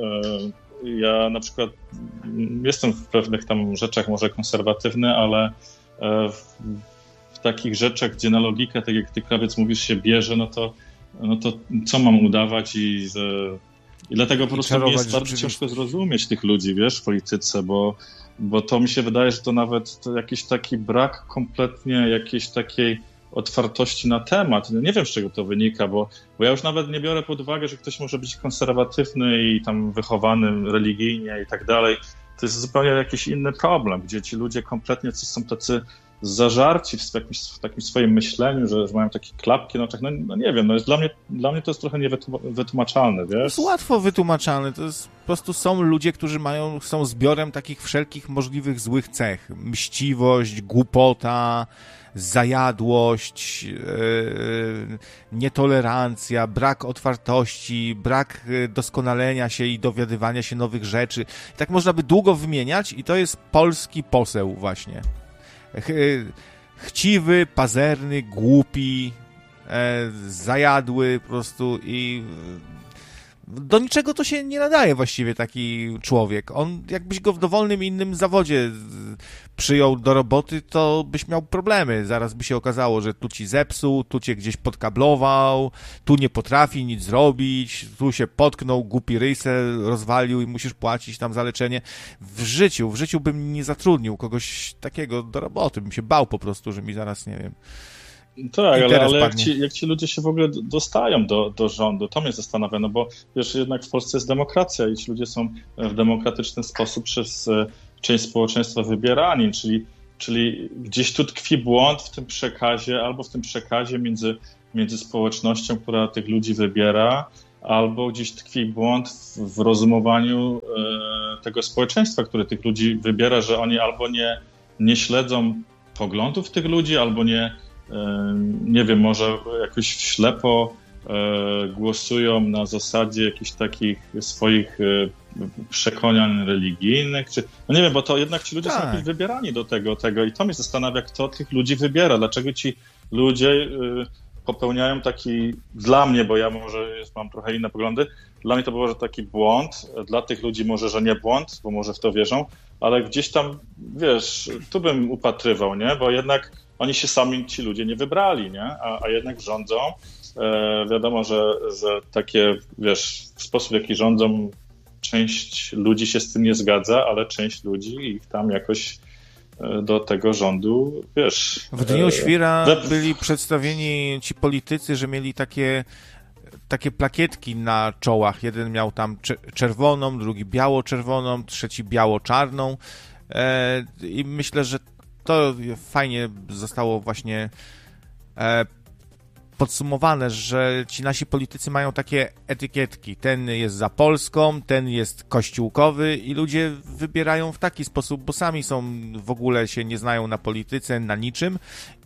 ja na przykład jestem w pewnych tam rzeczach może konserwatywny, ale w, w takich rzeczach, gdzie na logikę, tak jak ty, Krawiec, mówisz, się bierze, no to, no to co mam udawać i że... I dlatego po prostu mi jest bardzo ciężko zrozumieć tych ludzi, wiesz, w polityce, bo, bo to mi się wydaje, że to nawet to jakiś taki brak kompletnie jakiejś takiej otwartości na temat. No nie wiem, z czego to wynika, bo, bo ja już nawet nie biorę pod uwagę, że ktoś może być konserwatywny i tam wychowany religijnie i tak dalej. To jest zupełnie jakiś inny problem, gdzie ci ludzie kompletnie są tacy zażarci w jakimś w takim swoim myśleniu, że, że mają takie klapki na oczach. No, no nie wiem, no jest dla mnie, dla mnie to jest trochę niewytłumaczalne, wiesz? To jest łatwo wytłumaczalne. To jest, po prostu są ludzie, którzy mają, są zbiorem takich wszelkich możliwych złych cech. Mściwość, głupota, zajadłość, yy, nietolerancja, brak otwartości, brak doskonalenia się i dowiadywania się nowych rzeczy. I tak można by długo wymieniać i to jest polski poseł właśnie. Ch- chciwy, pazerny, głupi, e, zajadły po prostu i do niczego to się nie nadaje właściwie taki człowiek. On, jakbyś go w dowolnym innym zawodzie przyjął do roboty, to byś miał problemy. Zaraz by się okazało, że tu ci zepsuł, tu cię gdzieś podkablował, tu nie potrafi nic zrobić, tu się potknął, głupi ryj se rozwalił i musisz płacić tam za leczenie. W życiu, w życiu bym nie zatrudnił kogoś takiego do roboty. Bym się bał po prostu, że mi zaraz, nie wiem, tak, ale, ale jak, ci, jak ci ludzie się w ogóle dostają do, do rządu, to mnie zastanawia, no bo wiesz, jednak w Polsce jest demokracja i ci ludzie są w demokratyczny sposób przez część społeczeństwa wybierani, czyli, czyli gdzieś tu tkwi błąd w tym przekazie, albo w tym przekazie między, między społecznością, która tych ludzi wybiera, albo gdzieś tkwi błąd w, w rozumowaniu e, tego społeczeństwa, które tych ludzi wybiera, że oni albo nie, nie śledzą poglądów tych ludzi, albo nie nie wiem, może jakoś ślepo głosują na zasadzie jakichś takich swoich przekonań religijnych, czy, no nie wiem, bo to jednak ci ludzie tak. są jakoś wybierani do tego, tego i to mnie zastanawia, kto tych ludzi wybiera, dlaczego ci ludzie popełniają taki, dla mnie, bo ja może mam trochę inne poglądy, dla mnie to było, że taki błąd, dla tych ludzi może, że nie błąd, bo może w to wierzą, ale gdzieś tam, wiesz, tu bym upatrywał, nie, bo jednak oni się sami, ci ludzie nie wybrali, nie? A, a jednak rządzą. E, wiadomo, że, że takie, wiesz, w sposób, w jaki rządzą, część ludzi się z tym nie zgadza, ale część ludzi ich tam jakoś e, do tego rządu, wiesz... W Dniu Świra e, byli przedstawieni ci politycy, że mieli takie, takie plakietki na czołach. Jeden miał tam czerwoną, drugi biało-czerwoną, trzeci biało-czarną. E, I myślę, że to fajnie zostało właśnie e, podsumowane, że ci nasi politycy mają takie etykietki. Ten jest za Polską, ten jest kościółkowy i ludzie wybierają w taki sposób, bo sami są, w ogóle się nie znają na polityce, na niczym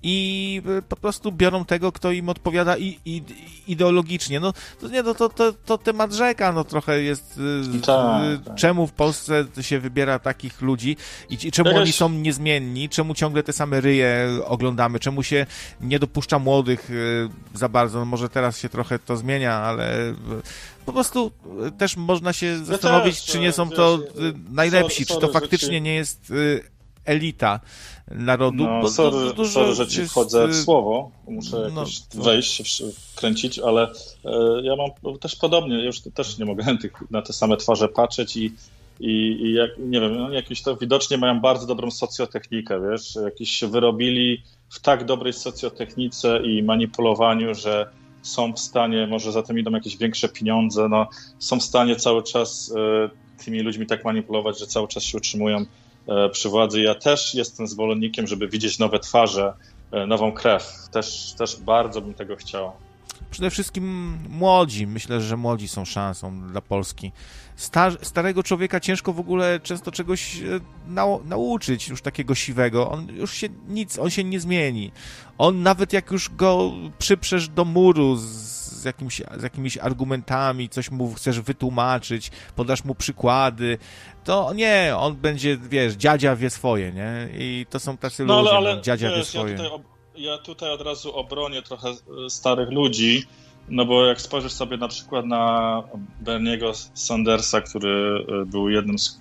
i po prostu biorą tego, kto im odpowiada i, i, ideologicznie. No to nie, no, to, to, to temat rzeka, no trochę jest, tak, tak. czemu w Polsce się wybiera takich ludzi i, i czemu Jakaś... oni są niezmienni, czemu ciągle te same ryje oglądamy, czemu się nie dopuszcza młodych za bardzo, no może teraz się trochę to zmienia, ale po prostu też można się zastanowić, ja też, czy nie są wiesz, to najlepsi, sorry, sorry, czy to faktycznie ci... nie jest elita narodu. No, bo sorry, to dużo sorry, że ci jest... wchodzę w słowo, muszę no, jakoś wejść, wkręcić, ale e, ja mam też podobnie, ja już też nie mogę tych, na te same twarze patrzeć i, i, i jak, nie wiem, no, jakieś to widocznie mają bardzo dobrą socjotechnikę, wiesz, jakieś się wyrobili w tak dobrej socjotechnice i manipulowaniu, że są w stanie, może za tym idą jakieś większe pieniądze, no, są w stanie cały czas e, tymi ludźmi tak manipulować, że cały czas się utrzymują e, przy władzy. Ja też jestem zwolennikiem, żeby widzieć nowe twarze, e, nową krew. Też, też bardzo bym tego chciał. Przede wszystkim młodzi. Myślę, że młodzi są szansą dla Polski. Star- starego człowieka ciężko w ogóle często czegoś nau- nauczyć, już takiego siwego. On już się nic, on się nie zmieni. On nawet jak już go przyprzesz do muru z, z, jakimś, z jakimiś argumentami, coś mu chcesz wytłumaczyć, podasz mu przykłady, to nie, on będzie, wiesz, dziadzia wie swoje, nie? I to są tacy no, ludzie, ale, ale, no, dziadzia wiesz, wie swoje. Ja tutaj, ob- ja tutaj od razu obronię trochę starych ludzi, no bo jak spojrzysz sobie na przykład na Berniego Sandersa, który był jednym z,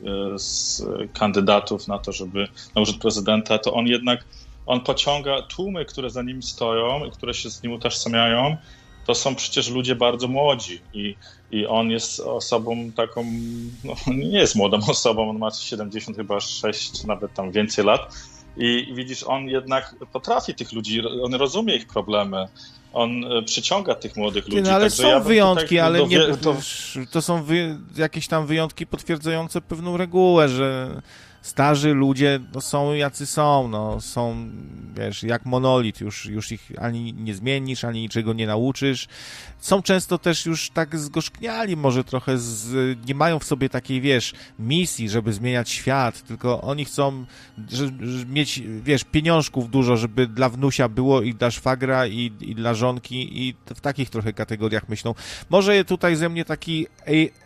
z kandydatów na to, żeby na urząd prezydenta, to on jednak, on pociąga tłumy, które za nim stoją i które się z nim utożsamiają, to są przecież ludzie bardzo młodzi i, i on jest osobą taką, no nie jest młodą osobą, on ma siedemdziesiąt chyba sześć, czy nawet tam więcej lat i, i widzisz, on jednak potrafi tych ludzi, on rozumie ich problemy, on przyciąga tych młodych ludzi. No, ale także są ja wyjątki, tutaj ale dowie... nie, to, to są wy... jakieś tam wyjątki potwierdzające pewną regułę, że starzy ludzie no, są jacy są, no, są, wiesz, jak monolit, już, już ich ani nie zmienisz, ani niczego nie nauczysz. Są często też już tak zgorzkniali, może trochę z, nie mają w sobie takiej, wiesz, misji, żeby zmieniać świat, tylko oni chcą że, że mieć, wiesz, pieniążków dużo, żeby dla wnusia było i dla szwagra i, i dla żonki i w takich trochę kategoriach myślą. Może tutaj ze mnie taki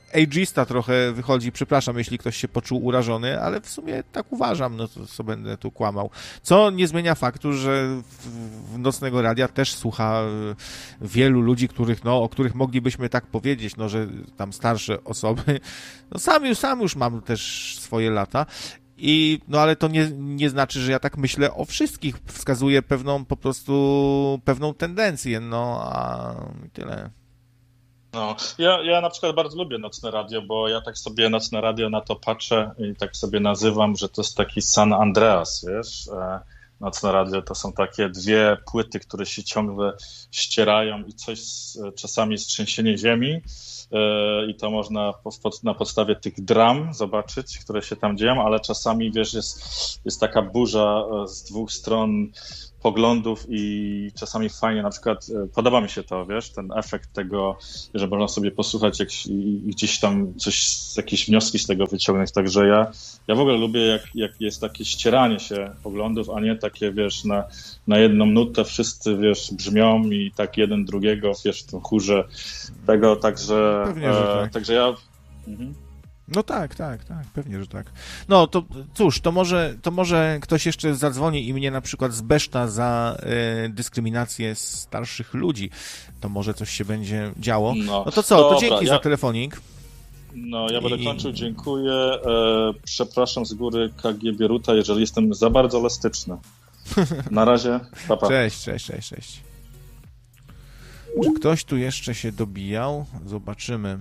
ageista trochę wychodzi, przepraszam, jeśli ktoś się poczuł urażony, ale w sumie tak uważam, no to co będę tu kłamał. Co nie zmienia faktu, że w, w Nocnego Radia też słucha wielu ludzi, których, no, o których moglibyśmy tak powiedzieć, no, że tam starsze osoby, no sam już, sam już mam też swoje lata. I, no ale to nie, nie znaczy, że ja tak myślę o wszystkich. Wskazuje pewną po prostu pewną tendencję, no a tyle. No, ja, ja na przykład bardzo lubię Nocne Radio, bo ja tak sobie Nocne Radio na to patrzę i tak sobie nazywam, że to jest taki San Andreas, wiesz? Nocne Radio to są takie dwie płyty, które się ciągle ścierają i coś z, czasami jest trzęsienie ziemi i to można na podstawie tych dram zobaczyć, które się tam dzieją, ale czasami, wiesz, jest, jest taka burza z dwóch stron poglądów i czasami fajnie, na przykład podoba mi się to, wiesz, ten efekt tego, że można sobie posłuchać jak, i gdzieś tam coś, jakieś wnioski z tego wyciągnąć, także ja, ja w ogóle lubię jak, jak jest takie ścieranie się poglądów, a nie takie, wiesz, na, na jedną nutę wszyscy, wiesz, brzmią i tak jeden drugiego, wiesz, w tym chórze tego, także, Pewnie, że tak. e, także ja... Mhm. No tak, tak, tak, pewnie, że tak. No to cóż, to może, to może ktoś jeszcze zadzwoni i mnie na przykład zbeszta za y, dyskryminację starszych ludzi. To może coś się będzie działo. No, no to co, dobra, to dzięki ja, za telefonik. No, ja będę I... kończył, dziękuję. E, przepraszam z góry K G Bieruta, jeżeli jestem za bardzo elastyczny. Na razie, pa, pa. Cześć, cześć, cześć, cześć. Czy ktoś tu jeszcze się dobijał? Zobaczymy.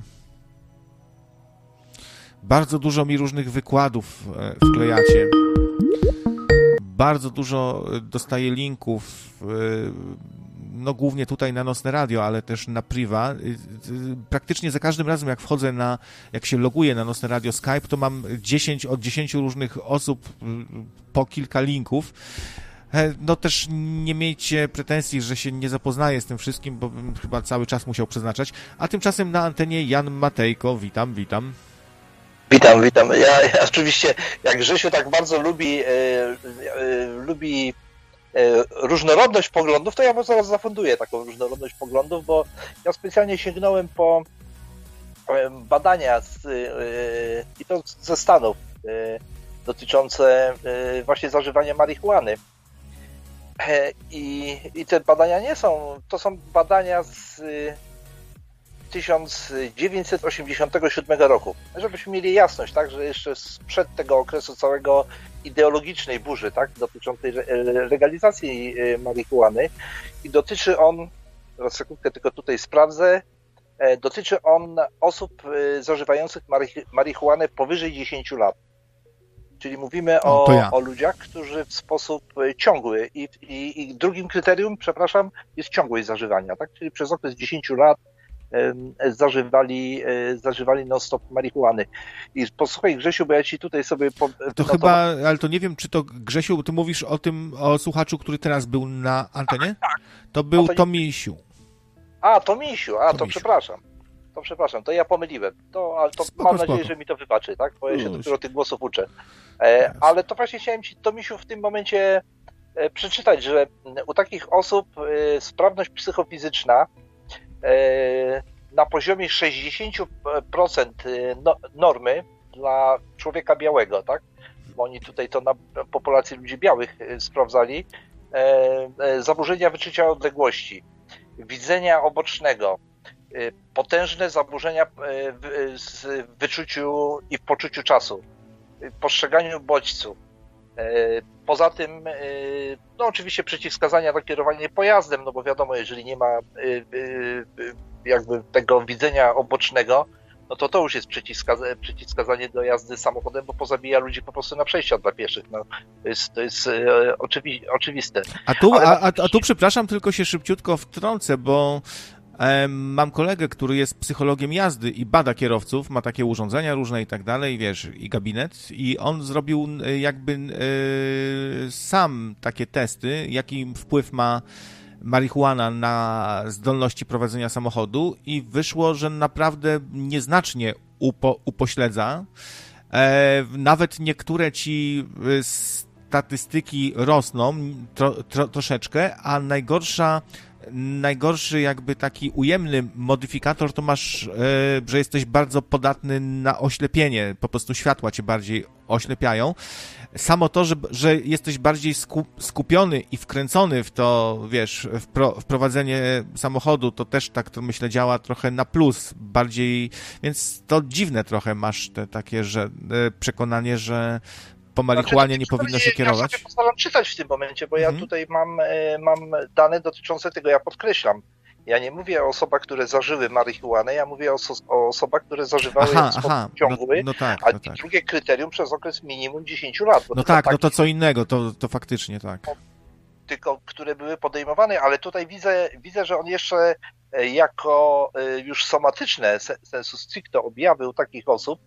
Bardzo dużo mi różnych wykładów wklejacie. Bardzo dużo dostaję linków, no głównie tutaj na Nocne Radio, ale też na Priva. Praktycznie za każdym razem, jak wchodzę na, jak się loguję na Nocne Radio Skype, to mam dziesięć od dziesięciu różnych osób po kilka linków. No też nie miejcie pretensji, że się nie zapoznaję z tym wszystkim, bo bym chyba cały czas musiał przeznaczać. A tymczasem na antenie Jan Matejko. Witam, witam. Witam, witam. Ja, ja oczywiście, jak Grzesiu tak bardzo lubi, e, e, lubi e, różnorodność poglądów, to ja mu zaraz zafunduję taką różnorodność poglądów, bo ja specjalnie sięgnąłem po e, badania z, e, i to ze Stanów e, dotyczące e, właśnie zażywania marihuany. E, i, I te badania nie są, to są badania z tysiąc dziewięćset osiemdziesiątego siódmego roku. Żebyśmy mieli jasność, tak, że jeszcze sprzed tego okresu całego ideologicznej burzy, tak, dotyczącej legalizacji marihuany i dotyczy on, teraz sekundkę tylko tutaj sprawdzę, dotyczy on osób zażywających marihuanę powyżej dziesięciu lat. Czyli mówimy o, ja. o ludziach, którzy w sposób ciągły i, i, i drugim kryterium, przepraszam, jest ciągłość zażywania, tak, czyli przez okres dziesięciu lat zażywali, zażywali non-stop marihuany. I posłuchaj, Grzesiu, bo ja ci tutaj sobie... Po, to no chyba, to... ale to nie wiem, czy to, Grzesiu, ty mówisz o tym, o słuchaczu, który teraz był na antenie? Tak, tak. To był to nie... Tomisiu. A, Tomisiu, a, to, to przepraszam. To przepraszam, to ja pomyliłem. To, ale to spoko, mam nadzieję, spoko. że mi to wybaczy, tak? Bo ja się Uż. dopiero tych głosów uczę. E, ale to właśnie chciałem ci, Tomisiu, w tym momencie e, przeczytać, że u takich osób e, sprawność psychofizyczna na poziomie sześćdziesiąt procent normy dla człowieka białego, tak? Bo oni tutaj to na populacji ludzi białych sprawdzali. Zaburzenia wyczucia odległości, widzenia obocznego, potężne zaburzenia w wyczuciu i w poczuciu czasu, postrzeganiu bodźców. Poza tym, no oczywiście przeciwwskazania na kierowanie pojazdem, no bo wiadomo, jeżeli nie ma jakby tego widzenia obocznego, no to to już jest przeciwwskaza- przeciwwskazanie do jazdy samochodem, bo pozabija ludzi po prostu na przejściach dla pieszych. No, to jest, to jest oczywi- oczywiste. A tu, a, a, a tu, przepraszam, tylko się szybciutko wtrącę, bo mam kolegę, który jest psychologiem jazdy i bada kierowców, ma takie urządzenia różne i tak dalej, wiesz, i gabinet, i on zrobił jakby e, sam takie testy, jaki wpływ ma marihuana na zdolności prowadzenia samochodu i wyszło, że naprawdę nieznacznie upo, upośledza. E, nawet niektóre ci statystyki rosną tro, tro, troszeczkę, a najgorsza najgorszy jakby taki ujemny modyfikator to masz, że jesteś bardzo podatny na oślepienie, po prostu światła cię bardziej oślepiają. Samo to, że, że jesteś bardziej skupiony i wkręcony w to, wiesz, w, pro, w prowadzenie samochodu, to też tak to myślę działa trochę na plus, bardziej, więc to dziwne trochę masz te takie, że przekonanie, że po marihuanie znaczy, nie powinno się kierować. Ja sobie postaram czytać w tym momencie, bo mhm. ja tutaj mam, mam dane dotyczące tego, ja podkreślam. Ja nie mówię o osobach, które zażyły marihuanę, ja mówię o, o osobach, które zażywały aha, w sposób ciągły, no, no tak, a no tak. drugie kryterium przez okres minimum dziesięć lat. No tak, no to co innego, to, to faktycznie tak. Tylko, które były podejmowane, ale tutaj widzę, widzę, że on jeszcze jako już somatyczne, sensu stricto objawy u takich osób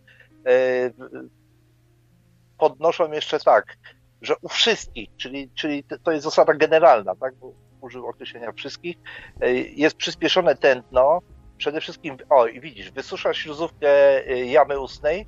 podnoszą jeszcze tak, że u wszystkich, czyli, czyli to jest zasada generalna, tak? Bo użył określenia wszystkich, jest przyspieszone tętno, przede wszystkim, o i widzisz, wysusza śluzówkę jamy ustnej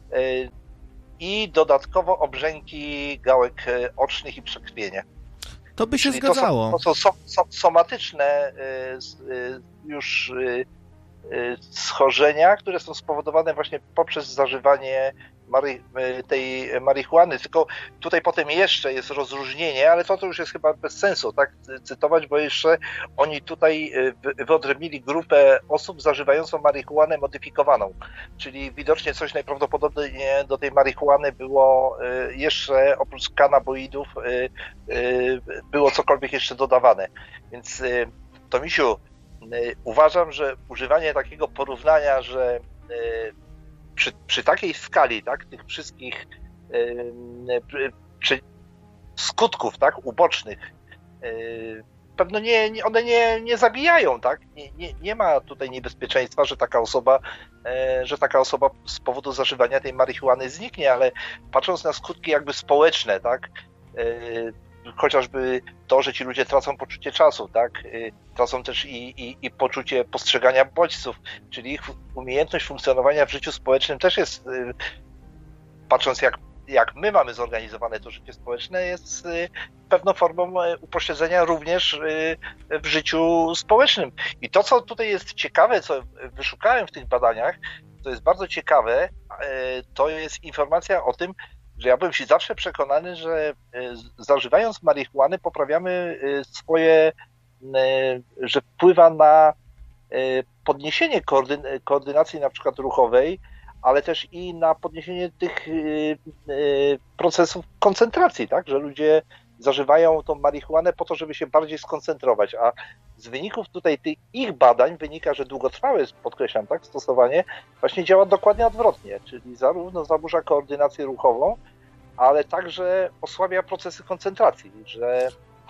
i dodatkowo obrzęki gałek ocznych i przekrwienie. To by się Czyli zgadzało. To są, to są somatyczne już schorzenia, które są spowodowane właśnie poprzez zażywanie mary, tej marihuany, tylko tutaj potem jeszcze jest rozróżnienie, ale to, to już jest chyba bez sensu tak cytować, bo jeszcze oni tutaj wyodrębnili grupę osób zażywającą marihuanę modyfikowaną, czyli widocznie coś najprawdopodobniej do tej marihuany było jeszcze oprócz kanaboidów było cokolwiek jeszcze dodawane, więc to misiu, uważam, że używanie takiego porównania, że przy, przy takiej skali, tak, tych wszystkich przy, skutków, tak, ubocznych, pewno nie, nie, one nie, nie zabijają, tak, nie, nie, nie ma tutaj niebezpieczeństwa, że taka osoba, że taka osoba z powodu zażywania tej marihuany zniknie, ale patrząc na skutki jakby społeczne, tak, chociażby to, że ci ludzie tracą poczucie czasu, tak? Tracą też i, i, i poczucie postrzegania bodźców, czyli ich umiejętność funkcjonowania w życiu społecznym też jest, patrząc jak, jak my mamy zorganizowane to życie społeczne, jest pewną formą upośledzenia również w życiu społecznym. I to, co tutaj jest ciekawe, co wyszukałem w tych badaniach, to jest bardzo ciekawe, to jest informacja o tym, że ja byłem się zawsze przekonany, że zażywając marihuany poprawiamy swoje, że wpływa na podniesienie koordynacji na przykład ruchowej, ale też i na podniesienie tych procesów koncentracji, tak, że ludzie zażywają tą marihuanę po to, żeby się bardziej skoncentrować, a z wyników tutaj tych ich badań wynika, że długotrwałe, podkreślam, tak, stosowanie właśnie działa dokładnie odwrotnie, czyli zarówno zaburza koordynację ruchową, ale także osłabia procesy koncentracji, że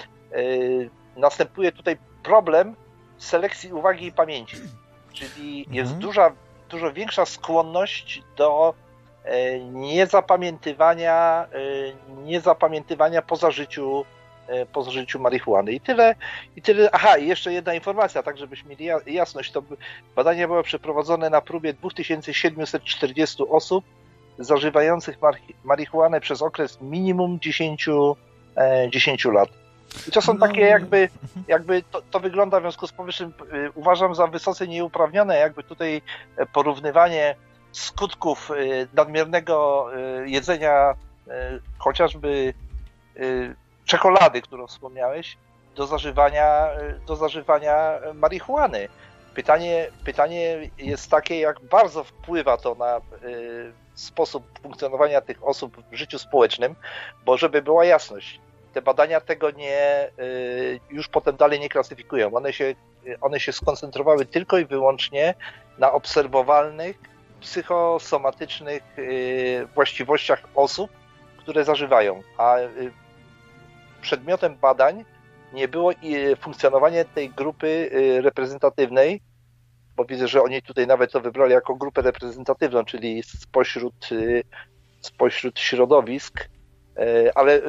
yy, następuje tutaj problem selekcji uwagi i pamięci, czyli mhm. jest duża, dużo większa skłonność do yy, niezapamiętywania, yy, niezapamiętywania po zażyciu, yy, po zażyciu marihuany. I tyle, i tyle. Aha, i jeszcze jedna informacja, tak żebyśmy mieli jasność, to badania były przeprowadzone na próbie dwa tysiące siedemset czterdzieści osób zażywających marihuanę przez okres minimum dziesięć lat. I to są no. takie jakby, jakby to, to wygląda w związku z powyższym, uważam za wysoce nieuprawnione, jakby tutaj porównywanie skutków nadmiernego jedzenia chociażby czekolady, którą wspomniałeś, do zażywania, do zażywania marihuany. Pytanie, pytanie jest takie, jak bardzo wpływa to na y, sposób funkcjonowania tych osób w życiu społecznym, bo żeby była jasność, te badania tego nie, y, już potem dalej nie klasyfikują. One się, one się skoncentrowały tylko i wyłącznie na obserwowalnych, psychosomatycznych y, właściwościach osób, które zażywają, a y, przedmiotem badań nie było funkcjonowanie tej grupy reprezentatywnej, bo widzę, że oni tutaj nawet to wybrali jako grupę reprezentatywną, czyli spośród, spośród środowisk, ale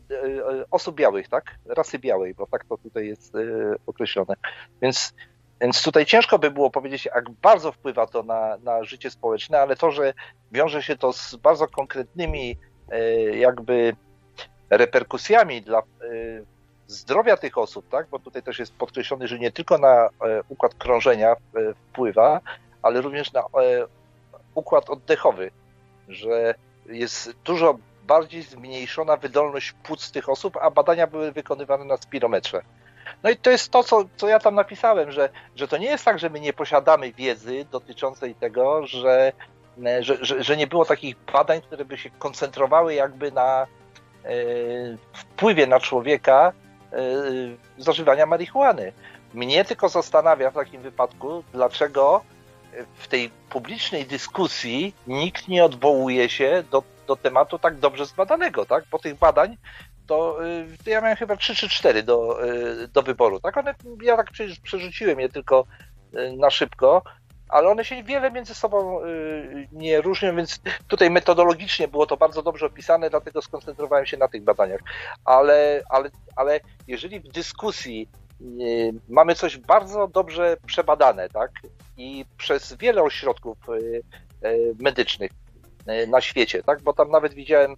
osób białych, tak? Rasy białej, bo tak to tutaj jest określone. Więc, więc tutaj ciężko by było powiedzieć, jak bardzo wpływa to na, na życie społeczne, ale to, że wiąże się to z bardzo konkretnymi jakby reperkusjami dla zdrowia tych osób, tak? Bo tutaj też jest podkreślone, że nie tylko na układ krążenia wpływa, ale również na układ oddechowy, że jest dużo bardziej zmniejszona wydolność płuc tych osób, a badania były wykonywane na spirometrze. No i to jest to, co, co ja tam napisałem, że, że to nie jest tak, że my nie posiadamy wiedzy dotyczącej tego, że, że, że, że nie było takich badań, które by się koncentrowały jakby na e, wpływie na człowieka e, zażywania marihuany. Mnie tylko zastanawia w takim wypadku, dlaczego w tej publicznej dyskusji nikt nie odwołuje się do, do tematu tak dobrze zbadanego, tak? Bo tych badań to, to ja miałem chyba trzy czy cztery do, do wyboru, tak? One, ja tak przerzuciłem je tylko na szybko, ale one się wiele między sobą nie różnią, więc tutaj metodologicznie było to bardzo dobrze opisane, dlatego skoncentrowałem się na tych badaniach. Ale, ale, ale jeżeli w dyskusji mamy coś bardzo dobrze przebadane, tak? I przez wiele ośrodków medycznych na świecie, tak? Bo tam nawet widziałem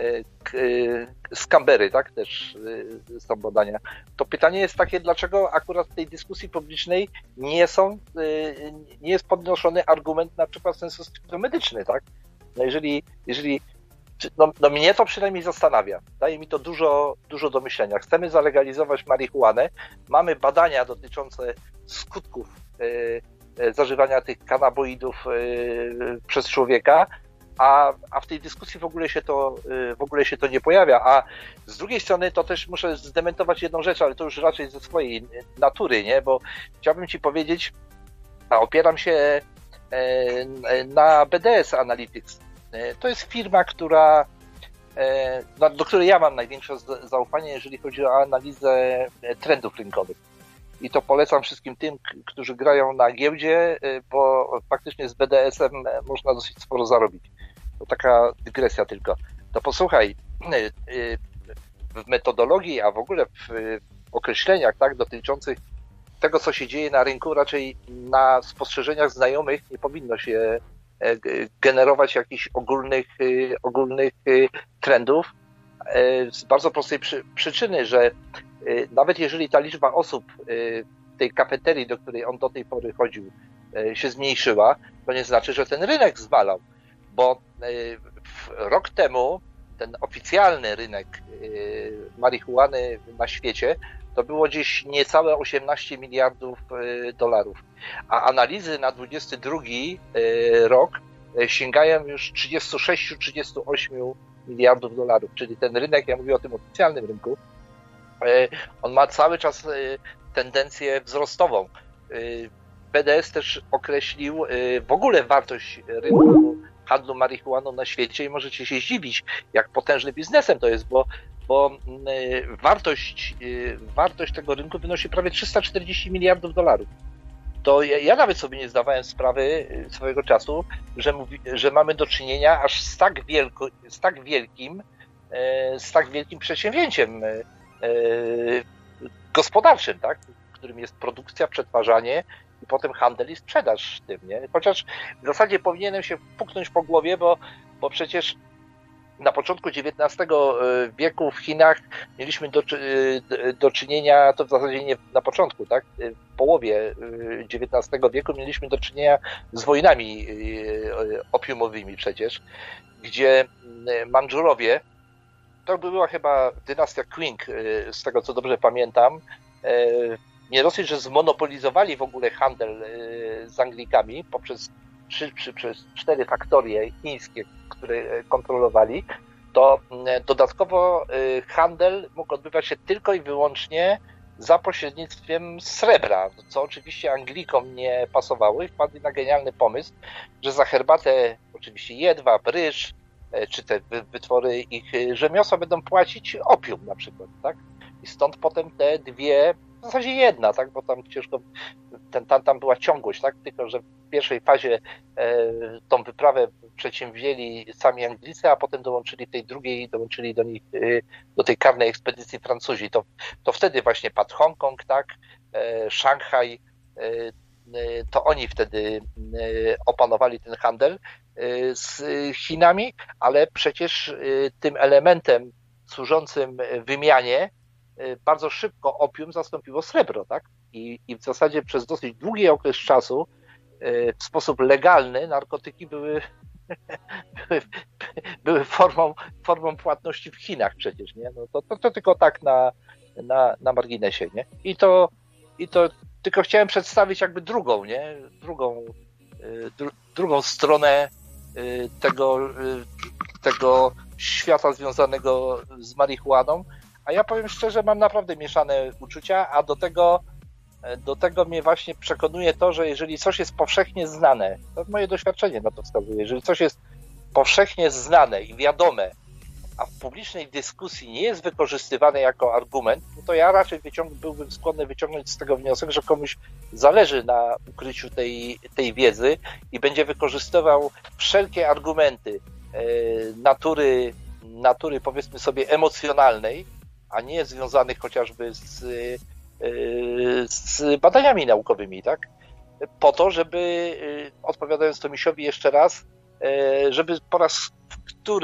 z Canberry, tak? Też są badania. To pytanie jest takie, dlaczego akurat w tej dyskusji publicznej nie są, nie jest podnoszony argument na przykład sensu stricto medyczny, tak? No jeżeli, jeżeli No, no mnie to przynajmniej zastanawia. Daje mi to dużo, dużo do myślenia. Chcemy zalegalizować marihuanę. Mamy badania dotyczące skutków y, zażywania tych kanaboidów y, przez człowieka, a, a w tej dyskusji w ogóle się to y, w ogóle się to nie pojawia. A z drugiej strony to też muszę zdementować jedną rzecz, ale to już raczej ze swojej natury, nie? Bo chciałbym ci powiedzieć, a opieram się y, na B D S Analytics. To jest firma, która, do której ja mam największe zaufanie, jeżeli chodzi o analizę trendów rynkowych. I to polecam wszystkim tym, którzy grają na giełdzie, bo faktycznie z B D S-em można dosyć sporo zarobić. To taka dygresja tylko. To posłuchaj, w metodologii, a w ogóle w określeniach, tak, dotyczących tego, co się dzieje na rynku, raczej na spostrzeżeniach znajomych nie powinno się generować jakichś ogólnych, ogólnych trendów z bardzo prostej przy, przyczyny, że nawet jeżeli ta liczba osób w tej kafeterii, do której on do tej pory chodził, się zmniejszyła, to nie znaczy, że ten rynek zmalał, bo rok temu ten oficjalny rynek marihuany na świecie to było gdzieś niecałe osiemnaście miliardów dolarów, a analizy na dwudziesty drugi rok sięgają już trzydzieści sześć do trzydziestu ośmiu miliardów dolarów, czyli ten rynek, ja mówię o tym oficjalnym rynku, on ma cały czas tendencję wzrostową. B D S też określił w ogóle wartość rynku handlu marihuaną na świecie i możecie się zdziwić, jak potężnym biznesem to jest, bo bo wartość, wartość tego rynku wynosi prawie trzysta czterdzieści miliardów dolarów. To ja, ja nawet sobie nie zdawałem sprawy swojego czasu, że, mówi, że mamy do czynienia aż z tak, wielko, z tak wielkim, z tak wielkim przedsięwzięciem gospodarczym, tak? Którym jest produkcja, przetwarzanie i potem handel i sprzedaż tym, nie? Chociaż w zasadzie powinienem się puknąć po głowie, bo, bo przecież na początku dziewiętnastego wieku w Chinach mieliśmy do, do czynienia, to w zasadzie nie na początku, tak? W połowie dziewiętnastego wieku mieliśmy do czynienia z wojnami opiumowymi przecież, gdzie Mandżurowie, to była chyba dynastia Qing, z tego co dobrze pamiętam, nie dosyć, że zmonopolizowali w ogóle handel z Anglikami poprzez trzy czy przez cztery faktorie chińskie, które kontrolowali, to dodatkowo handel mógł odbywać się tylko i wyłącznie za pośrednictwem srebra, co oczywiście Anglikom nie pasowało i wpadli na genialny pomysł, że za herbatę, oczywiście jedwab, ryż, czy te wytwory ich rzemiosła będą płacić opium na przykład, tak? I stąd potem te dwie, w zasadzie jedna, tak? Bo tam ciężko, ten, tam, tam była ciągłość, tak? Tylko że w pierwszej fazie e, tą wyprawę przedsięwzięli sami Anglicy, a potem dołączyli w tej drugiej, dołączyli do nich, e, do tej karnej ekspedycji Francuzi. To, to wtedy właśnie padł Hongkong, tak? E, Szanghaj, e, to oni wtedy opanowali ten handel z Chinami, ale przecież tym elementem służącym wymianie bardzo szybko opium zastąpiło srebro, tak? I, i w zasadzie przez dosyć długi okres czasu w sposób legalny narkotyki były, były, były formą, formą płatności w Chinach przecież, nie? No to, to, to tylko tak na, na, na marginesie, nie? I to, i to tylko chciałem przedstawić jakby drugą, nie? Drugą, dru, drugą stronę tego, tego świata związanego z marihuaną, a ja powiem szczerze, mam naprawdę mieszane uczucia, a do tego do tego mnie właśnie przekonuje to, że jeżeli coś jest powszechnie znane, to moje doświadczenie na to wskazuje, jeżeli coś jest powszechnie znane i wiadome, a w publicznej dyskusji nie jest wykorzystywane jako argument, no to ja raczej wyciąg- byłbym skłonny wyciągnąć z tego wniosek, że komuś zależy na ukryciu tej, tej wiedzy i będzie wykorzystywał wszelkie argumenty e, natury, natury powiedzmy sobie emocjonalnej, a nie związanych chociażby z, z badaniami naukowymi, tak? Po to, żeby, odpowiadając Tomisiowi jeszcze raz, żeby po raz